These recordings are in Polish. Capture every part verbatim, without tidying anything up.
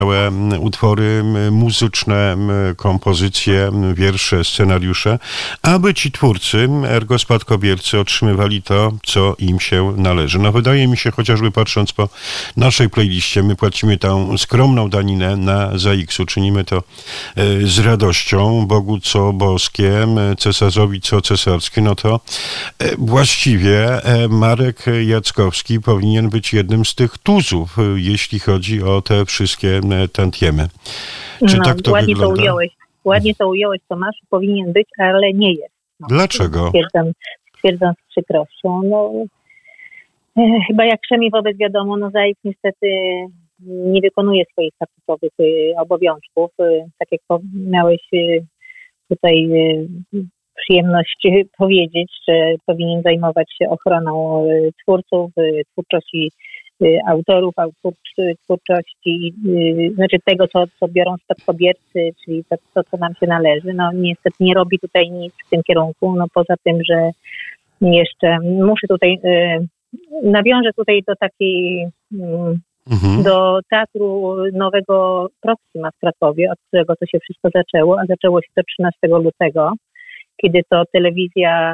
utwory muzyczne, kompozycje, wiersze, scenariusze, aby ci twórcy, ergo spadkobiercy, otrzymywali to, co im się należy. No wydaje mi się, chociażby patrząc po naszej playliście, my płacimy tą skromną daninę na Z A X-u, czynimy to z radością, Bogu co boskie, cesarzowi co cesarskie, no to właściwie Marek Jackowski powinien być jednym z tych tuzów, jeśli chodzi o te wszystkie tantiemy. Czy no, tak to ładnie wygląda? To ująłeś, ładnie to ująłeś, Tomasz, powinien być, ale nie jest. No, Dlaczego? Stwierdzam, stwierdzam z przykrością. No, e, chyba jak krzemię wobec wiadomo, no Z A X niestety nie wykonuje swoich statutowych e, obowiązków. E, tak jak po, miałeś e, tutaj e, przyjemność powiedzieć, że powinien zajmować się ochroną e, twórców, e, twórczości autorów, twórczości, znaczy tego, co, co biorą spadkobiercy, czyli to, to, co nam się należy. No niestety nie robi tutaj nic w tym kierunku, no poza tym, że jeszcze muszę tutaj, nawiążę tutaj do takiej, mhm. do Teatru Nowego Proxima w Krakowie, od którego to się wszystko zaczęło, a zaczęło się to trzynastego lutego, kiedy to telewizja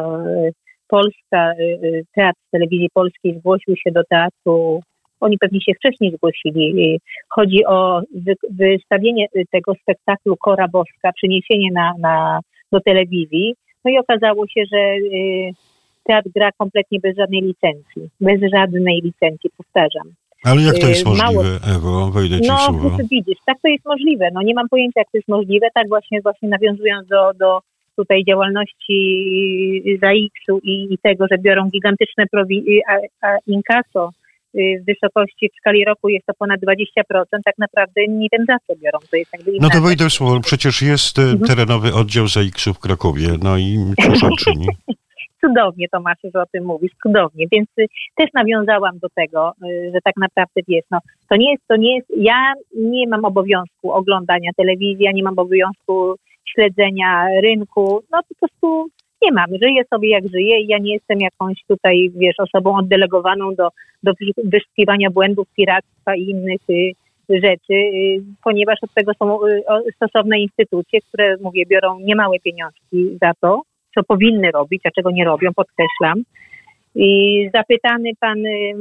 Polska, Teatr Telewizji Polskiej zgłosił się do teatru, oni pewnie się wcześniej zgłosili. Chodzi o wystawienie tego spektaklu Kora Boska, przeniesienie na, na, do telewizji. No i okazało się, że teatr gra kompletnie bez żadnej licencji. Bez żadnej licencji, powtarzam. Ale jak to jest możliwe, Mało... Ewo? Wejdę ci no, słowo. No widzisz, tak to jest możliwe. No nie mam pojęcia, jak to jest możliwe. Tak właśnie, właśnie nawiązując do, do tutaj działalności Z A X-u i, i tego, że biorą gigantyczne prowi- a, a inkaso w wysokości w skali roku jest to ponad dwadzieścia procent, tak naprawdę nie wiem za co biorą. To jest jakby no to wejdę w słowo, przecież jest mhm. terenowy oddział Z A X-u w Krakowie, no i cóż on czyni? Cudownie, Tomasz, że o tym mówisz, cudownie, więc y, też nawiązałam do tego, y, że tak naprawdę wiesz, no to nie jest, to nie jest, ja nie mam obowiązku oglądania telewizji, ja nie mam obowiązku śledzenia rynku, no po prostu nie mam, żyję sobie jak żyję i ja nie jestem jakąś tutaj, wiesz, osobą oddelegowaną do, do wyszukiwania błędów, piractwa i innych y, rzeczy, y, ponieważ od tego są y, stosowne instytucje, które, mówię, biorą niemałe pieniążki za to, co powinny robić, a czego nie robią, podkreślam. I zapytany pan y,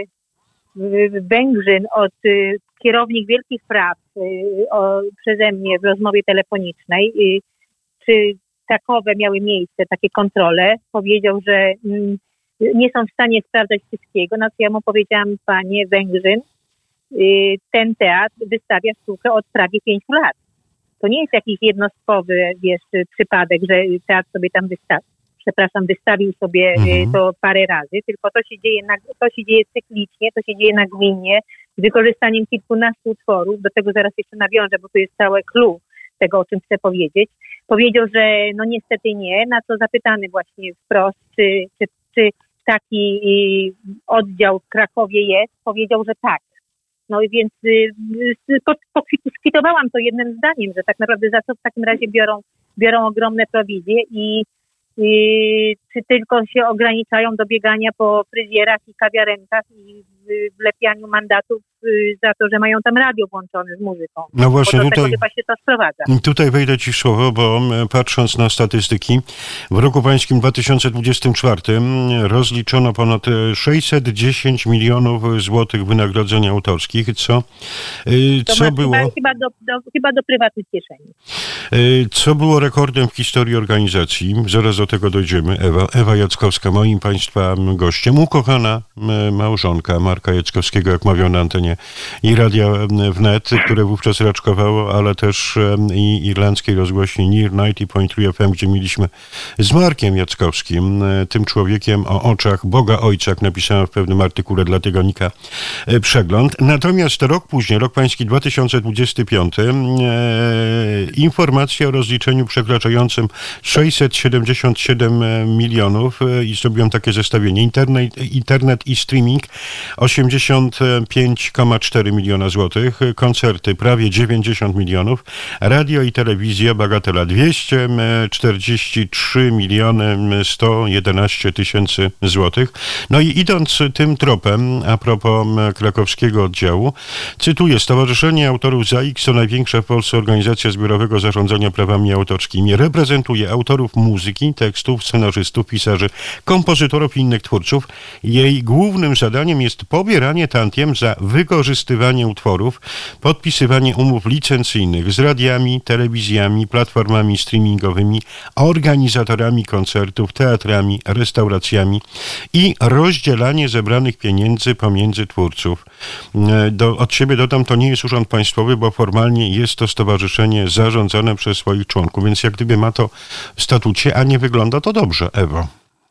y, Węgrzyn od y, kierownik Wielkich Praw y, o, przeze mnie w rozmowie telefonicznej, y, czy takowe miały miejsce, takie kontrole, powiedział, że y, nie są w stanie sprawdzać wszystkiego. No to ja mu powiedziałam, panie Węgrzyn, y, ten teatr wystawia sztukę od prawie pięciu lat. To nie jest jakiś jednostkowy, wiesz, przypadek, że teatr sobie tam wystawił, przepraszam, wystawił sobie mhm. to parę razy, tylko to się dzieje na, to się dzieje cyklicznie, to się dzieje nagminnie, z wykorzystaniem kilkunastu utworów, do tego zaraz jeszcze nawiążę, bo to jest całe clue tego, o czym chcę powiedzieć. Powiedział, że no niestety nie, na co zapytany właśnie wprost, czy, czy, czy taki oddział w Krakowie jest, powiedział, że tak. No i więc skwitowałam to jednym zdaniem, że tak naprawdę za co w takim razie biorą, biorą ogromne prowizje i, i czy tylko się ograniczają do biegania po fryzjerach i kawiarenkach i wlepianiu mandatów za to, że mają tam radio włączone z muzyką. No właśnie, bo do tutaj, tego chyba się to sprowadza. Tutaj wejdę ci w słowo, bo patrząc na statystyki, w roku pańskim dwa tysiące dwudziestym czwartym rozliczono ponad sześćset dziesięć milionów złotych wynagrodzeń autorskich, co, co to było... Chyba, chyba, do, do, chyba do prywatnych kieszeni. Co było rekordem w historii organizacji, zaraz do tego dojdziemy. Ewa, Ewa Jackowska, moim państwa gościem, ukochana małżonka Marka Jackowskiego, jak mawiał na antenie i Radia Wnet, które wówczas raczkowało, ale też i irlandzkiej rozgłośni Near dziewięćdziesiąt pięć trzy F M, gdzie mieliśmy z Markiem Jackowskim, tym człowiekiem o oczach Boga Ojca, jak napisałem w pewnym artykule dla tygodnika Przegląd. Natomiast rok później, rok pański dwa tysiące dwudziesty piąty, e, informacja informację o rozliczeniu przekraczającym sześćset siedemdziesiąt siedem milionów i zrobiłem takie zestawienie. Internet, internet i streaming osiemdziesiąt pięć przecinek cztery miliona złotych, koncerty prawie dziewięćdziesiąt milionów, radio i telewizja bagatela dwieście czterdzieści trzy miliony sto jedenaście tysięcy złotych. No i idąc tym tropem, a propos krakowskiego oddziału, cytuję: Stowarzyszenie Autorów Z A I K S to największa w Polsce organizacja zbiorowego zarządzania prawami autorskimi. Reprezentuje autorów muzyki, tekstów, scenarzystów, pisarzy, kompozytorów i innych twórców. Jej głównym zadaniem jest pobieranie tantiem za wykorzystywanie utworów, podpisywanie umów licencyjnych z radiami, telewizjami, platformami streamingowymi, organizatorami koncertów, teatrami, restauracjami i rozdzielanie zebranych pieniędzy pomiędzy twórców. Do, od siebie dodam, to nie jest urząd państwowy, bo formalnie jest to stowarzyszenie zarządzane przez swoich członków, więc jak gdyby ma to w statucie, a nie wygląda to dobrze, Ewo.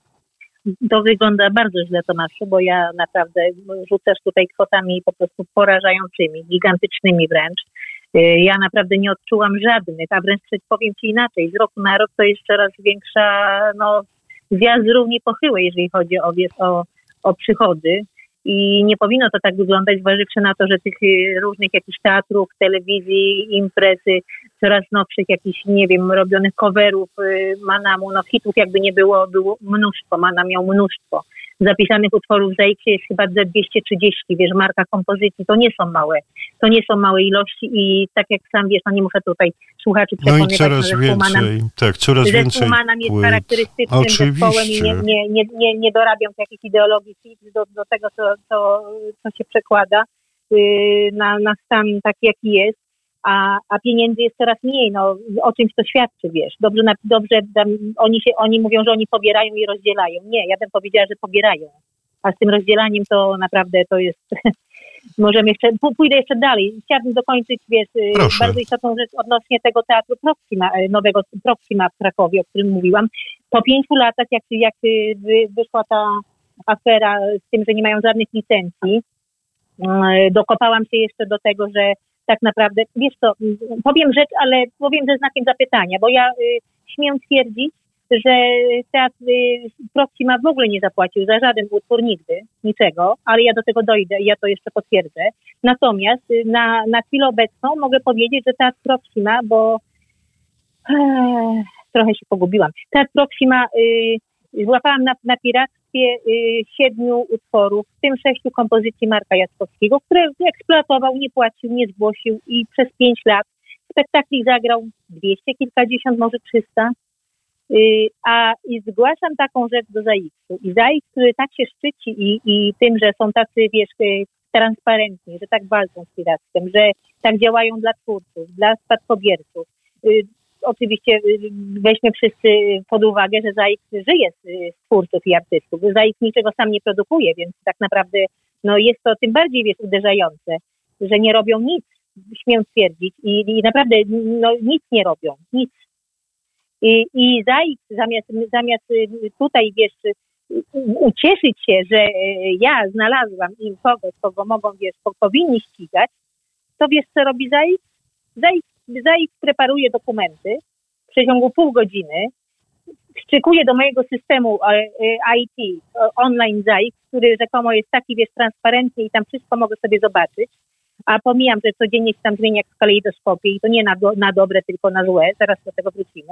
To wygląda bardzo źle, Tomaszu, bo ja naprawdę rzucasz tutaj kwotami po prostu porażającymi, gigantycznymi wręcz. Ja naprawdę nie odczułam żadnych, a wręcz powiem Ci inaczej, z roku na rok to jest coraz większa, no, zjazd równie pochyły, jeżeli chodzi o, wiesz, o, o przychody. I nie powinno to tak wyglądać, zważywszy na to, że tych różnych jakichś teatrów, telewizji, imprezy, coraz nowszych jakichś, nie wiem, robionych coverów Manamu, no hitów jakby nie było, było mnóstwo, Manam miał mnóstwo. Zapisanych utworów w Z A I K S jest chyba ze dwieście trzydzieści, wiesz, marka kompozycji, to nie są małe, to nie są małe ilości i tak jak sam wiesz, no nie muszę tutaj słuchaczy przekonywać, no i coraz że więcej, Manam, tak, coraz więcej Manam jest płyt. charakterystycznym Oczywiście. zespołem i nie, nie, nie, nie, nie dorabiam takich ideologii do, do tego, co, co, co się przekłada yy, na, na stan taki, jaki jest. A, a pieniędzy jest coraz mniej, no o czymś to świadczy, wiesz. Dobrze, na, dobrze tam, oni, się, oni mówią, że oni pobierają i rozdzielają. Nie, ja bym powiedziała, że pobierają. A z tym rozdzielaniem to naprawdę to jest... Możemy jeszcze, pójdę jeszcze dalej. Chciałabym dokończyć, wiesz, Proszę. bardzo istotną rzecz odnośnie tego teatru Proxima, nowego Proxima w Krakowie, o którym mówiłam. Po pięciu latach, jak, jak wyszła ta afera z tym, że nie mają żadnych licencji, dokopałam się jeszcze do tego, że tak naprawdę, wiesz co, powiem rzecz, ale powiem ze znakiem zapytania, bo ja y, śmiem twierdzić, że teatr y, Proxima w ogóle nie zapłacił za żaden utwór nigdy, niczego, ale ja do tego dojdę i ja to jeszcze potwierdzę. Natomiast y, na, na chwilę obecną mogę powiedzieć, że teatr Proxima, bo e, trochę się pogubiłam, teatr Proxima y, złapałam na, na piractwie y, siedmiu utworów, w tym sześciu kompozycji Marka Jackowskiego, które eksploatował, nie płacił, nie zgłosił i przez pięć lat spektakli zagrał dwieście kilkadziesiąt, może trzysta. Y, a i zgłaszam taką rzecz do Z A I K S-u. I Z A I K S, który tak się szczyci i, i tym, że są tacy, wiesz, y, transparentni, że tak walczą z piractwem, że tak działają dla twórców, dla spadkobierców. Y, Oczywiście weźmy wszyscy pod uwagę, że Z A I K S żyje z twórców i artystów. Z A I K S niczego sam nie produkuje, więc tak naprawdę no jest to tym bardziej, wiesz, uderzające, że nie robią nic, śmiem twierdzić. I, i naprawdę no, nic nie robią, nic. I, i Z A I K S zamiast, zamiast tutaj, wiesz, ucieszyć się, że ja znalazłam im kogoś, kogo mogą, wiesz, powinni ścigać, to wiesz, co robi Z A I K S? Z A I K S Z A I K S preparuje dokumenty w przeciągu pół godziny, wstrzykuje do mojego systemu I T, online Z A I K S, który rzekomo jest taki, wiesz, transparentny i tam wszystko mogę sobie zobaczyć, a pomijam, że codziennie się tam zmienia jak w kalejdoskopie i to nie na, do, na dobre, tylko na złe, zaraz do tego wrócimy.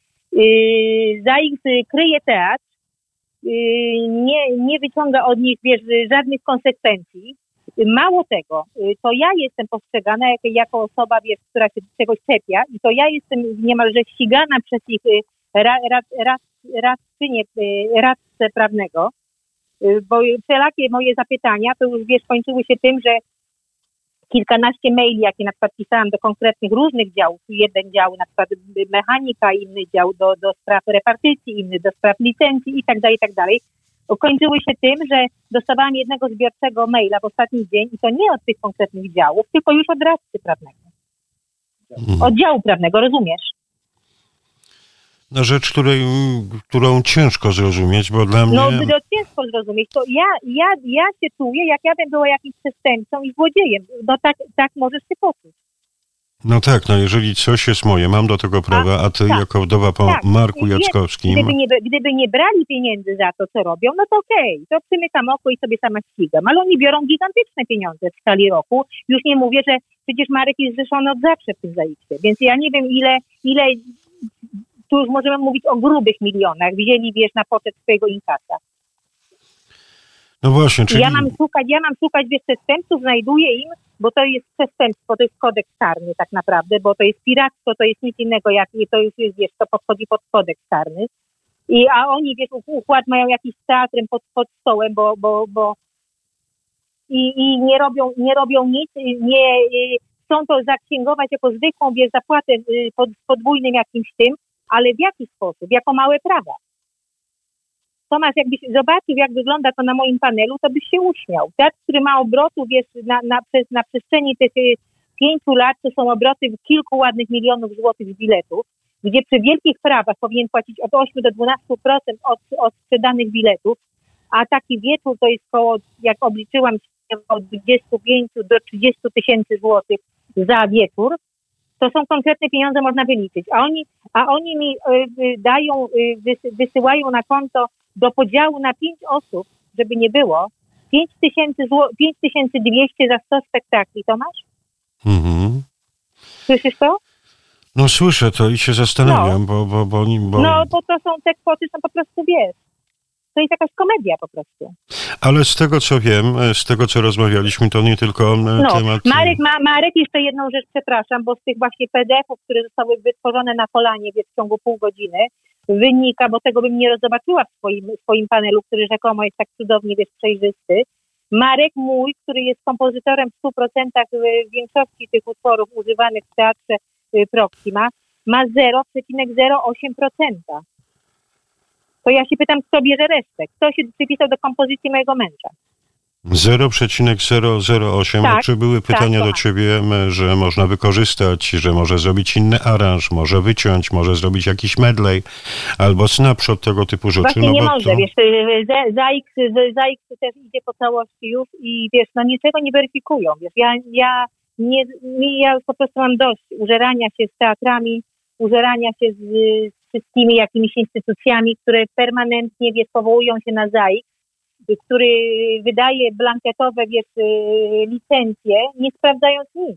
Yy, Z A I K S kryje teatr, yy, nie, nie wyciąga od nich, wiesz, żadnych konsekwencji. Mało tego, to ja jestem postrzegana jako, jako osoba, wiesz, która się czegoś czepia i to ja jestem niemalże ścigana przez ich ra, ra, ra, radczynię, radcę prawnego, bo wszelakie moje zapytania to już, wiesz, kończyły się tym, że kilkanaście maili, jakie na przykład pisałam do konkretnych różnych działów, jeden dział na przykład mechanika, inny dział do, do spraw repartycji, inny do spraw licencji i tak dalej, i tak dalej. Kończyły się tym, że dostawałam jednego zbiorczego maila w ostatni dzień i to nie od tych konkretnych działów, tylko już od radcy prawnego. Od działu prawnego, rozumiesz? Na rzecz, której, którą ciężko zrozumieć, bo dla mnie... No, to ciężko zrozumieć. To ja, ja, ja się czuję, jak ja bym była jakimś przestępcą i złodziejem. No tak, tak możesz się poczuć. No tak, no jeżeli coś jest moje, mam do tego prawa, a ty tak, jako wdowa po tak. Marku Wiesz, Jackowskim... Gdyby nie, gdyby nie brali pieniędzy za to, co robią, no to okej, to przymykam oko i sobie sama ścigam. Ale oni biorą gigantyczne pieniądze w skali roku. Już nie mówię, że przecież Marek jest zrzeszony od zawsze w tym zaiście. Więc ja nie wiem, ile, ile, tu już możemy mówić o grubych milionach, wzięli, wiesz, na poczet swojego inkasa. No właśnie, czyli... Ja mam szukać, ja mam szukać, wiesz, przestępców, znajduję im, bo to jest przestępstwo, to jest kodeks karny tak naprawdę, bo to jest piractwo, to jest nic innego, jak to już jest, wiesz, to podchodzi pod kodeks karny. I, a oni, wiesz, układ mają jakiś z teatrem pod, pod stołem, bo, bo, bo i, i nie robią, nie robią nic, nie chcą to zaksięgować jako zwykłą, wiesz, zapłatę pod, podwójnym jakimś tym, ale w jaki sposób? Jako małe prawa. Tomasz, jakbyś zobaczył, jak wygląda to na moim panelu, to byś się uśmiał. Teatr, który ma obrotu, wiesz, na, na, na przestrzeni tych pięciu lat, to są obroty kilku ładnych milionów złotych z biletów, gdzie przy wielkich prawach powinien płacić od ośmiu do dwunastu procent od, od sprzedanych biletów, a taki wieczór to jest koło, jak obliczyłam, od dwudziestu pięciu do trzydziestu tysięcy złotych za wieczór. To są konkretne pieniądze, można wyliczyć. A oni, a oni mi y, dają, y, wys, wysyłają na konto do podziału na pięć osób, żeby nie było, pięć tysięcy dwieście za sto spektakli, Tomasz? Mhm. Słyszysz to? No słyszę to i się zastanawiam, no. bo, bo, bo, bo... No, bo to są te kwoty, są po prostu, wiesz, to jest jakaś komedia po prostu. Ale z tego, co wiem, z tego, co rozmawialiśmy, to nie tylko no, temat... Marek, ma, Marek, jeszcze jedną rzecz, przepraszam, bo z tych właśnie P D F-ów, które zostały wytworzone na kolanie, wiesz, w ciągu pół godziny, wynika, bo tego bym nie zobaczyła w swoim, swoim panelu, który rzekomo jest tak cudownie, wiesz, przejrzysty. Marek mój, który jest kompozytorem w stu procentach w większości tych utworów używanych w teatrze Proxima, ma zero przecinek zero osiem procent. To ja się pytam, kto bierze resztę? Kto się przypisał do kompozycji mojego męża? zero przecinek zero zero osiem. Tak, a czy były pytania tak, do ciebie, że można wykorzystać, że może zrobić inny aranż, może wyciąć, może zrobić jakiś medley albo snapshot, tego typu rzeczy? Właśnie no nie bo może, to... wiesz, Z X, Z X też idzie po całości już i wiesz, no niczego nie weryfikują, wiesz, ja, ja, nie, ja po prostu mam dość użerania się z teatrami, użerania się z, z wszystkimi jakimiś instytucjami, które permanentnie, wiesz, powołują się na Z X, który wydaje blanketowe, wiesz, licencje, nie sprawdzając nic.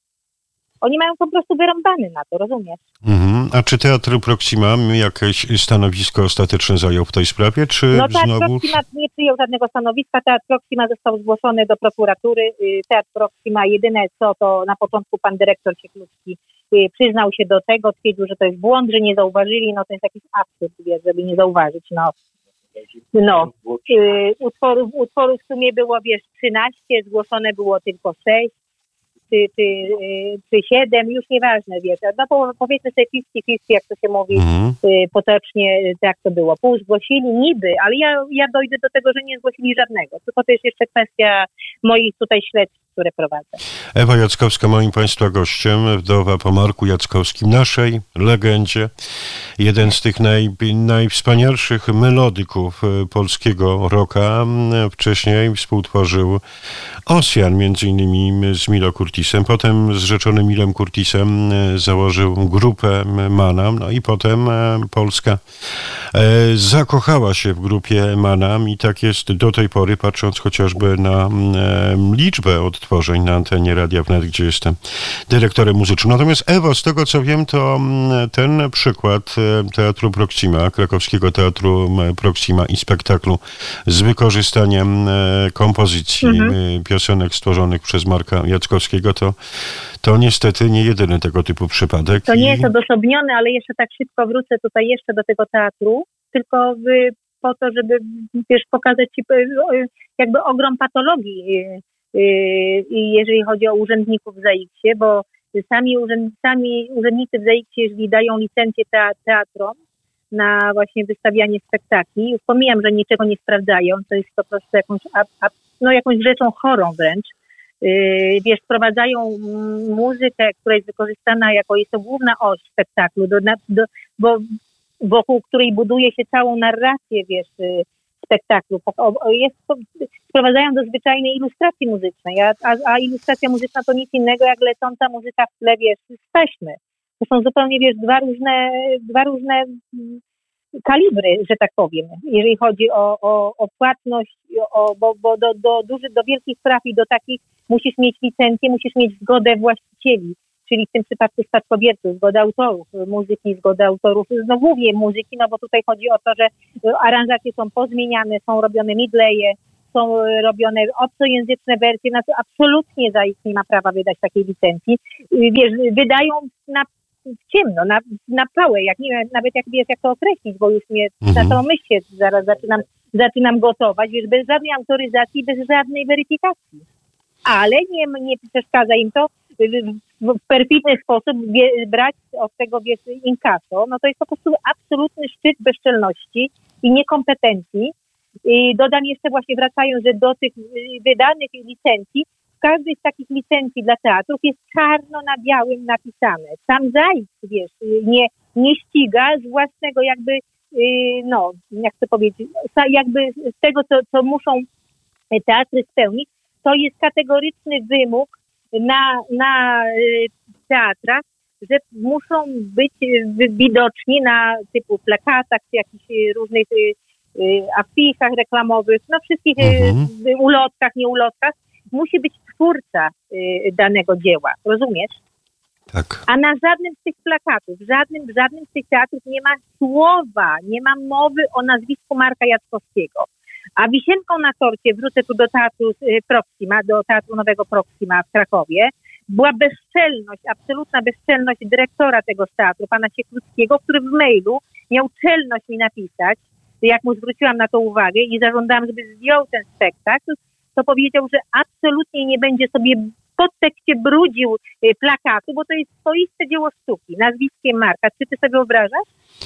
Oni mają po prostu wyrąbany na to, rozumiesz? Mhm. A czy Teatr Proxima jakieś stanowisko ostateczne zajął w tej sprawie, czy No Teatr znowu... Proxima nie przyjął żadnego stanowiska. Teatr Proxima został zgłoszony do prokuratury. Teatr Proxima jedyne co, to na początku pan dyrektor Sieklucki przyznał się do tego, stwierdził, że to jest błąd, że nie zauważyli, no to jest jakiś absurd, wiesz, żeby nie zauważyć, no. No, y, utworów, utworów w sumie było, wiesz, trzynaście, zgłoszone było tylko sześć, czy, czy, y, czy siedem, już nieważne, wiesz, no po, powiedzmy sobie pięćdziesiąt pięćdziesiąt, jak to się mówi, Mhm. y, potocznie, tak to było. Pół zgłosili, niby, ale ja, ja dojdę do tego, że nie zgłosili żadnego, tylko to jest jeszcze kwestia moich tutaj śledztw, które prowadzę. Ewa Jackowska, moim Państwa gościem, wdowa po Marku Jackowskim, naszej legendzie. Jeden z tych naj, najwspanialszych melodyków polskiego rocka. Wcześniej współtworzył Ocean, między innymi z Milo Curtisem. Potem z rzeczonym Milem Curtisem założył grupę Manam. No i potem Polska zakochała się w grupie Manam i tak jest do tej pory, patrząc chociażby na liczbę odtworzeń na antenie Radia Wnet, gdzie jestem dyrektorem muzycznym. Natomiast Ewo, z tego co wiem, to ten przykład Teatru Proxima, krakowskiego Teatru Proxima i spektaklu z wykorzystaniem kompozycji mhm. piosenek stworzonych przez Marka Jackowskiego, to, to niestety nie jedyny tego typu przypadek. To nie I... jest odosobnione, ale jeszcze tak szybko wrócę tutaj jeszcze do tego teatru, tylko w, po to, żeby wiesz, pokazać ci jakby ogrom patologii, jeżeli chodzi o urzędników w Z A X-ie, bo sami, urzęd, sami urzędnicy w Z A X-ie, jeżeli dają licencję teatrom na właśnie wystawianie spektakli, już pomijam, że niczego nie sprawdzają, to jest po prostu jakąś, no, jakąś rzeczą chorą wręcz. Wiesz, wprowadzają muzykę, która jest wykorzystana jako, jest to główna oś spektaklu, do, do, bo wokół której buduje się całą narrację, wiesz, spektaklu. Jest, sprowadzają do zwyczajnej ilustracji muzycznej, a, a, a ilustracja muzyczna to nic innego jak lecąca muzyka w tle, wiesz, z taśmy. To są zupełnie, wiesz, dwa różne, dwa różne kalibry, że tak powiem, jeżeli chodzi o, o, o płatność, o, bo, bo do, do, duży, do wielkich spraw i do takich musisz mieć licencję, musisz mieć zgodę właścicieli, czyli w tym przypadku spadkobierców, zgodę autorów muzyki, zgodę autorów, no głównie muzyki, no bo tutaj chodzi o to, że aranżacje są pozmieniane, są robione midleje, są robione obcojęzyczne wersje, na to absolutnie ZAIKS nie ma prawa wydać takiej licencji. Wiesz, wydają na w ciemno, na, na pałę, jak nie wiem, nawet jak wiesz, jak to określić, bo już mnie mhm. na tą myśl się zaraz zaczynam, zaczynam gotować, wiesz, bez żadnej autoryzacji, bez żadnej weryfikacji. Ale nie, nie przeszkadza im to w, w perfidny sposób wie, brać od tego, wiesz, inkaso. No to jest po prostu absolutny szczyt bezczelności i niekompetencji. I dodam jeszcze właśnie, wracając, że do tych wydanych licencji, w każdej z takich licencji dla teatrów jest czarno na białym napisane. Sam ZAIKS, wiesz, nie, nie ściga z własnego jakby, no, jak to powiedzieć, jakby z tego, co, co muszą teatry spełnić, to jest kategoryczny wymóg na, na teatrach, że muszą być widoczni na typu plakatach, czy jakichś różnych afiszach reklamowych, no wszystkich mhm. ulotkach, nieulotkach. Musi być twórca y, danego dzieła, rozumiesz? Tak. A na żadnym z tych plakatów, żadnym, żadnym z tych teatrów nie ma słowa, nie ma mowy o nazwisku Marka Jackowskiego. A wisienką na torcie, wrócę tu do teatru y, Proxima, do Teatru Nowego Proxima w Krakowie, była bezczelność, absolutna bezczelność dyrektora tego teatru, pana Siekluckiego, który w mailu miał czelność mi napisać, jak mu zwróciłam na to uwagę i zażądałam, żeby zdjął ten spektakl, to powiedział, że absolutnie nie będzie sobie w podtekście brudził plakatu, bo to jest swoiste dzieło sztuki, nazwiskiem Marka. Czy ty sobie wyobrażasz?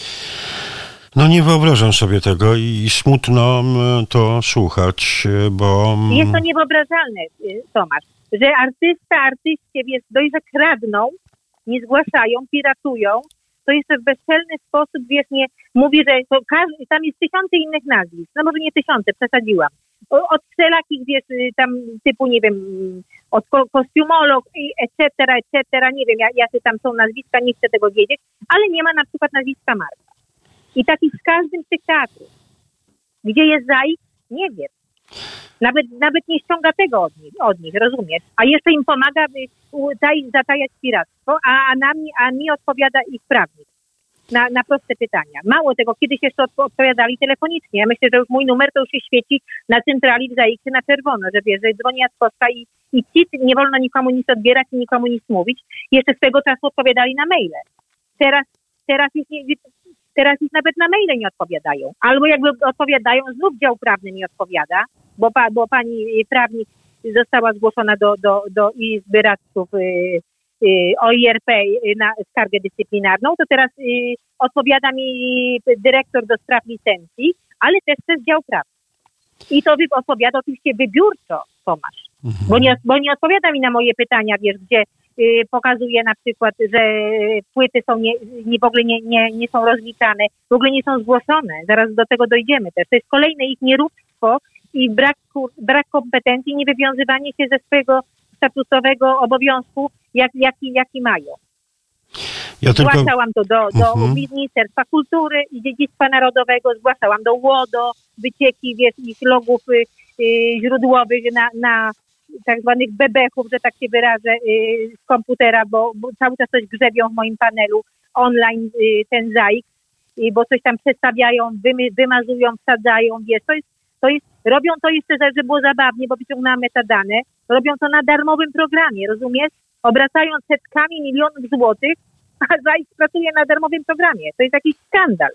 No nie wyobrażam sobie tego i smutno to słuchać, bo... Jest to niewyobrażalne, Tomasz, że artysta, artyście, wiesz, dość, że kradną, nie zgłaszają, piratują, to jeszcze w bezczelny sposób, wiesz, nie mówi, że to każdy, tam jest tysiące innych nazwisk, no może nie tysiące, przesadziłam. Od wszelakich, wiesz, tam typu, nie wiem, od ko- kostiumolog, et cetera, et cetera, nie wiem, jakie tam są nazwiska, nie chcę tego wiedzieć, ale nie ma na przykład nazwiska Marka. I takich z każdym z tych teatrów. Gdzie jest ZAIKS? Nie wiem. Nawet, nawet nie ściąga tego od nich, od nich, rozumiesz? A jeszcze im pomaga by zatajać piractwo, a, a, na mnie, a mi odpowiada ich prawnik. Na, na proste pytania. Mało tego, kiedyś jeszcze odpowiadali telefonicznie. Ja myślę, że już mój numer to już się świeci na centrali w ZAIKS-ie na czerwono, że wiesz, że dzwoni Jackowska i, i ci nie wolno nikomu nic odbierać i nikomu nic mówić. Jeszcze z tego czasu odpowiadali na maile. Teraz, teraz, już nie, teraz już nawet na maile nie odpowiadają. Albo jakby odpowiadają, znów dział prawny nie odpowiada, bo, pa, bo pani prawnik została zgłoszona do, do, do Izby Radców yy, o I R P na skargę dyscyplinarną, to teraz y, odpowiada mi dyrektor do spraw licencji, ale też przez dział prawny. I to wy, odpowiada oczywiście wybiórczo, Tomasz, mhm. bo, nie, bo nie odpowiada mi na moje pytania, wiesz, gdzie y, pokazuje na przykład, że płyty są nie, nie, w ogóle nie, nie, nie są rozliczane, w ogóle nie są zgłoszone. Zaraz do tego dojdziemy też. To jest kolejne ich nieróbstwo i brak, brak kompetencji, niewywiązywanie się ze swojego statutowego obowiązku, jak, jaki, jaki mają. Ja tylko... Zgłaszałam to do, do uh-huh. Ministerstwa Kultury i Dziedzictwa Narodowego, zgłaszałam do łodo, wycieki, wiesz, ich logów y, y, źródłowych na, na tak zwanych bebechów, że tak się wyrażę, y, z komputera, bo, bo cały czas coś grzebią w moim panelu online y, ten ZAIKS, y, bo coś tam przestawiają, wymy, wymazują, wsadzają, wiesz, to jest, to jest, robią to jeszcze, żeby było zabawnie, bo wyciągnęłam metadane, robią to na darmowym programie, rozumiesz? Obracając setkami milionów złotych, a ZAIKS pracuje na darmowym programie. To jest jakiś skandal.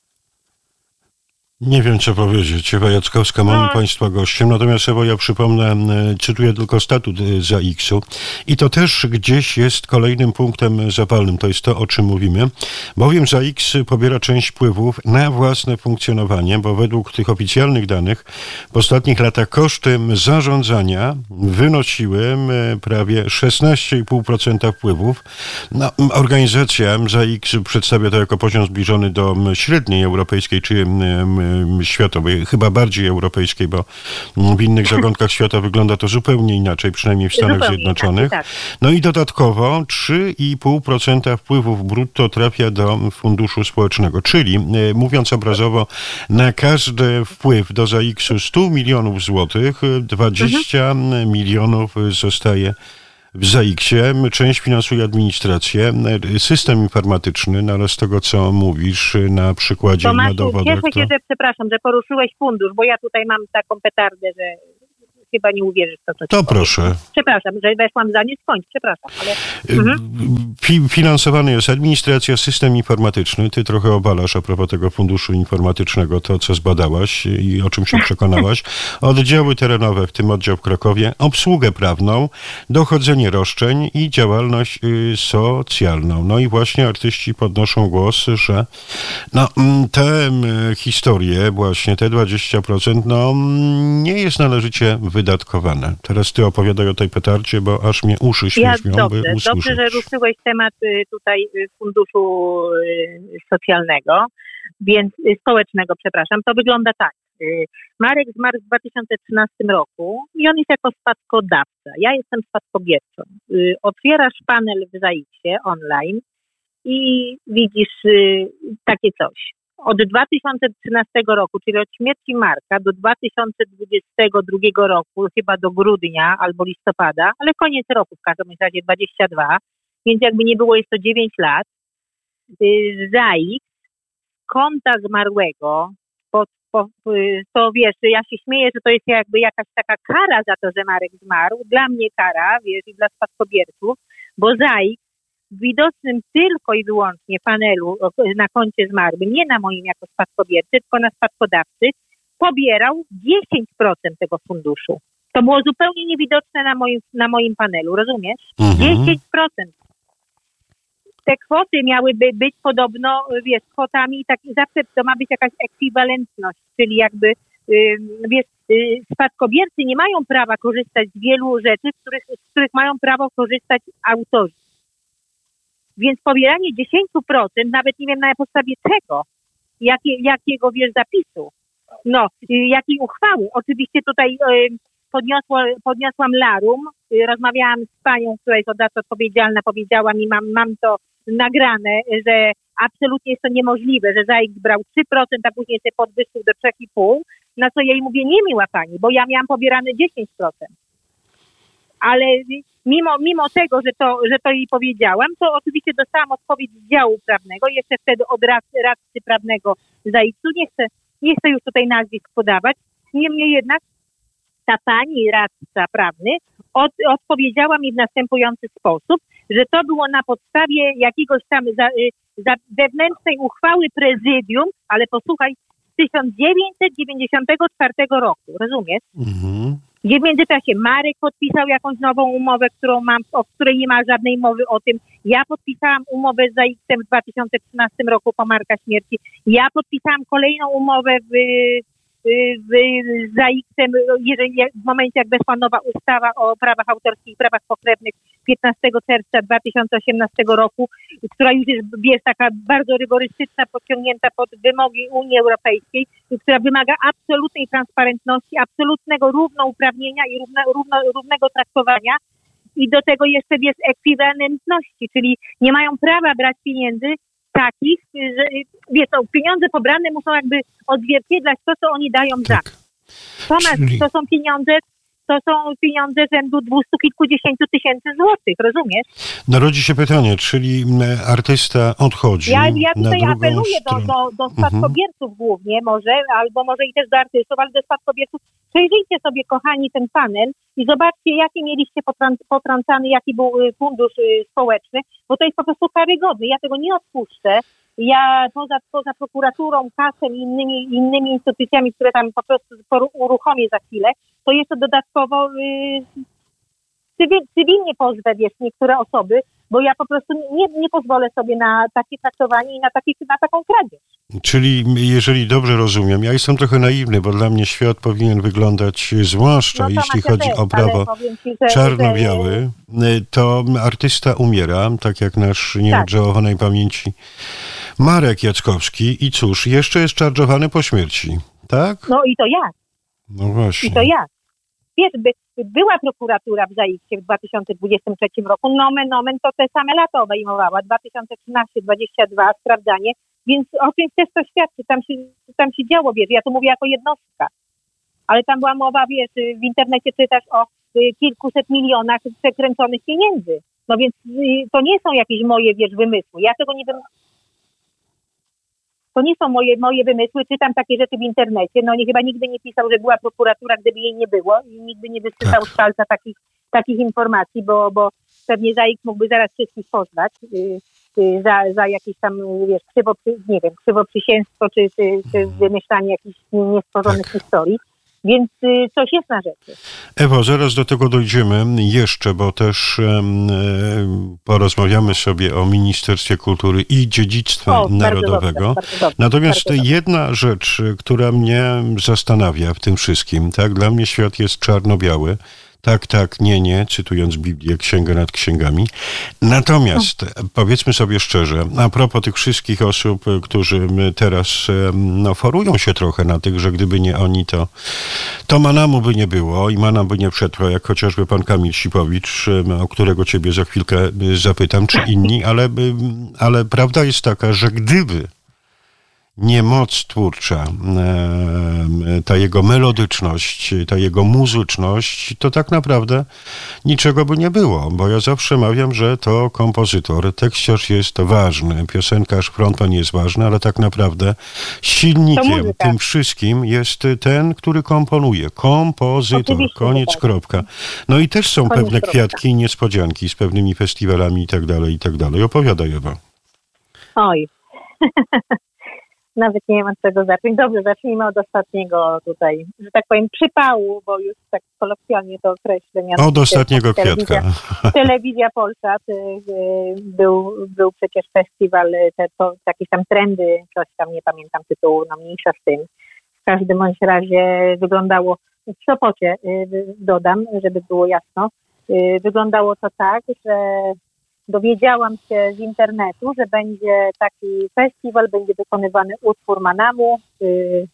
Nie wiem, co powiedzieć. Ewa Jackowska, mamy no. Państwa gościem. Natomiast, Ewo, ja przypomnę, cytuję tylko statut ZAIKS-u. I to też gdzieś jest kolejnym punktem zapalnym. To jest to, o czym mówimy. Bowiem ZAIKS pobiera część wpływów na własne funkcjonowanie, bo według tych oficjalnych danych w ostatnich latach koszty zarządzania wynosiły prawie szesnaście i pół procent wpływów. No, organizacja ZAIKS przedstawia to jako poziom zbliżony do średniej europejskiej czy światowej, chyba bardziej europejskiej, bo w innych zakątkach świata wygląda to zupełnie inaczej, przynajmniej w Stanach Zupełnie Zjednoczonych. inaczej, tak. No i dodatkowo trzy i pół procent wpływów brutto trafia do funduszu społecznego, czyli mówiąc obrazowo, na każdy wpływ do Z A X-u stu milionów złotych dwadzieścia mhm. milionów zostaje w Z A X-ie. Część finansuje administrację, system informatyczny, no ale z tego, co mówisz na przykładzie, to na Maciu, dowodach. Cieszę się, to... że, przepraszam, że poruszyłeś fundusz, bo ja tutaj mam taką petardę, że chyba nie uwierzysz w to, co To ci proszę. powiem. Przepraszam, że weszłam za nie skończ, przepraszam, ale... Mhm. Fi- Finansowany jest administracja, system informatyczny. Ty trochę obalasz a propos tego funduszu informatycznego, to co zbadałaś i o czym się przekonałaś. Oddziały terenowe, w tym oddział w Krakowie, obsługę prawną, dochodzenie roszczeń i działalność y, socjalną. No i właśnie artyści podnoszą głos, że no, te y, historie, właśnie te dwadzieścia procent, no nie jest należycie wydatkowane. Teraz ty opowiadaj o tej petardzie, bo aż mnie uszy śmieszmią, ja, dobrze, by usłyszeć. Dobrze, że ruszyłeś temat y, tutaj y, funduszu y, socjalnego, więc y, społecznego, przepraszam. To wygląda tak. Y, Marek zmarł w dwa tysiące trzynastym roku i on jest jako spadkodawca. Ja jestem spadkobiercą. Y, otwierasz panel w Z A X-ie online i widzisz y, takie coś. Od dwa tysiące trzynastego roku, czyli od śmierci Marka do dwa tysiące dwudziestego drugiego roku, chyba do grudnia albo listopada, ale koniec roku w każdym razie dwadzieścia dwa, więc jakby nie było, jest to dziewięć lat, Z A X konta zmarłego, po, po, to wiesz, ja się śmieję, że to jest jakby jakaś taka kara za to, że Marek zmarł, dla mnie kara, wiesz, i dla spadkobierców, bo Z A X widocznym tylko i wyłącznie panelu na koncie zmarłym, nie na moim jako spadkobiercy, tylko na spadkodawcy, pobierał dziesięć procent tego funduszu. To było zupełnie niewidoczne na moim, na moim panelu, rozumiesz? Mhm. dziesięć procent. Te kwoty miałyby być podobno, wiesz, kwotami, tak, zawsze to ma być jakaś ekwiwalentność, czyli jakby, yy, wiesz, yy, spadkobiercy nie mają prawa korzystać z wielu rzeczy, z których, z których mają prawo korzystać autorzy. Więc pobieranie dziesięć procent, nawet nie wiem na podstawie czego, jakie, jakiego wiesz zapisu, no, jakiej uchwały. Oczywiście tutaj y, podniosło, podniosłam larum, y, rozmawiałam z panią, która jest za to odpowiedzialna, powiedziała mi, mam, mam to nagrane, że absolutnie jest to niemożliwe, że Z A X brał trzy procent, a później się podwyższył do trzy i pół, na co ja jej mówię, nie miła pani, bo ja miałam pobierane dziesięć procent. Ale mimo, mimo tego, że to, że to jej powiedziałam, to oczywiście dostałam odpowiedź z działu prawnego, jeszcze wtedy od radcy, radcy prawnego Z A X-u, nie chcę, nie chcę już tutaj nazwisk podawać, niemniej jednak ta pani radca prawny od, odpowiedziała mi w następujący sposób, że to było na podstawie jakiegoś tam za, za wewnętrznej uchwały prezydium, ale posłuchaj, z tysiąc dziewięćset dziewięćdziesiątego czwartego roku, rozumiesz? Mhm. Gdzie w międzyczasie Marek podpisał jakąś nową umowę, którą mam, o której nie ma żadnej mowy o tym. Ja podpisałam umowę z Z A X-em w dwa tysiące trzynastym roku po Marka śmierci. Ja podpisałam kolejną umowę w, w, z Z A X-em, jeżeli, w momencie jak weszła nowa ustawa o prawach autorskich i prawach pokrewnych piętnastego czerwca dwa tysiące osiemnastego roku, która już jest, jest taka bardzo rygorystyczna, podciągnięta pod wymogi Unii Europejskiej, która wymaga absolutnej transparentności, absolutnego równouprawnienia i równe, równo, równego traktowania i do tego jeszcze jest ekwiwalentności, czyli nie mają prawa brać pieniędzy takich, że wiesz, to pieniądze pobrane muszą jakby odzwierciedlać to, co oni dają za. Tak. Tomasz, czyli... to są pieniądze, to są pieniądze rzędu dwustu kilkudziesięciu tysięcy złotych, rozumiesz? Narodzi się pytanie, czyli artysta odchodzi Ja, ja na tutaj drugą apeluję do, stronę. do, do spadkobierców mhm. głównie może, albo może i też do artystów, ale do spadkobierców. Przejrzyjcie sobie, kochani, ten panel i zobaczcie, jaki mieliście potrą- potrącany, jaki był fundusz y, społeczny, bo to jest po prostu karygodny. Ja tego nie odpuszczę. Ja poza, poza prokuraturą, kasem i innymi, innymi instytucjami, które tam po prostu uruchomię za chwilę, to jeszcze dodatkowo y, cywil, cywilnie pozwę, wiesz, niektóre osoby, bo ja po prostu nie, nie pozwolę sobie na takie traktowanie i na, taki, na taką kradzież. Czyli jeżeli dobrze rozumiem, ja jestem trochę naiwny, bo dla mnie świat powinien wyglądać, zwłaszcza no jeśli ja chodzi też, o prawo ci, że, czarno-biały, to artysta umiera, tak jak nasz nieodżałowanej pamięci Marek Jackowski i cóż, jeszcze jest czarżowany po śmierci, tak? No i to jak? No właśnie. I to jak? Wiesz, by, była prokuratura w Zaiksie w dwa tysiące dwudziestym trzecim roku, nomen nomen to te same lata obejmowała, dwa tysiące trzynaście dwadzieścia dwa sprawdzanie, więc o tym też to świadczy, tam się, tam się działo, wiesz, ja tu mówię jako jednostka, ale tam była mowa, wiesz, w internecie czytasz o y, kilkuset milionach przekręconych pieniędzy, no więc y, to nie są jakieś moje, wiesz, wymysły, ja tego nie wymyśliłam. To nie są moje, moje wymysły, czytam takie rzeczy w internecie. No nie chyba nigdy nie pisał, że była prokuratura, gdyby jej nie było i nigdy nie wysysał Tak. z palca takich, takich informacji, bo, bo pewnie Zaik mógłby zaraz wszystkich pozwać y, y, za, za jakieś tam, wiesz, krzywo, nie wiem, krzywoprzysięstwo czy, czy, czy wymyślanie jakichś niestworzonych Tak. historii. Więc y, coś jest na rzeczy. Ewo, zaraz do tego dojdziemy jeszcze, bo też um, e, porozmawiamy sobie o Ministerstwie Kultury i Dziedzictwa O, Narodowego. Bardzo dobrze, bardzo Natomiast bardzo jedna rzecz, która mnie zastanawia w tym wszystkim, tak, dla mnie świat jest czarno-biały. Tak, tak, nie, nie, cytując Biblię, księgę nad księgami. Natomiast powiedzmy sobie szczerze, a propos tych wszystkich osób, którzy teraz no, forują się trochę na tych, że gdyby nie oni, to, to Manamu by nie było i Manam by nie przetrwał, jak chociażby pan Kamil Sipowicz, o którego ciebie za chwilkę zapytam, czy inni, ale, ale prawda jest taka, że gdyby nie moc twórcza, ta jego melodyczność, ta jego muzyczność, to tak naprawdę niczego by nie było, bo ja zawsze mawiam, że to kompozytor, tekściarz jest ważny, piosenkarz, frontman jest ważny, ale tak naprawdę silnikiem tym wszystkim jest ten, który komponuje. Kompozytor, Oczywiście, koniec, tak. kropka. No i też są Koniec, pewne kropka. kwiatki i niespodzianki z pewnymi festiwalami i tak dalej, i tak dalej. Opowiadaj, Ewa. Oj. Nawet nie wiem od czego zacząć. Dobrze, zacznijmy od ostatniego tutaj, że tak powiem, przypału, bo już tak kolokwialnie to określę. Od ostatniego telewizja, kwiatka. Telewizja Polsat, y, y, był, był przecież festiwal, te, to, jakieś tam trendy, coś tam, nie pamiętam tytułu, no mniejsza z tym. W każdym bądź razie wyglądało, w Sopocie y, dodam, żeby było jasno, y, wyglądało to tak, że dowiedziałam się z internetu, że będzie taki festiwal, będzie wykonywany utwór Manamu yy,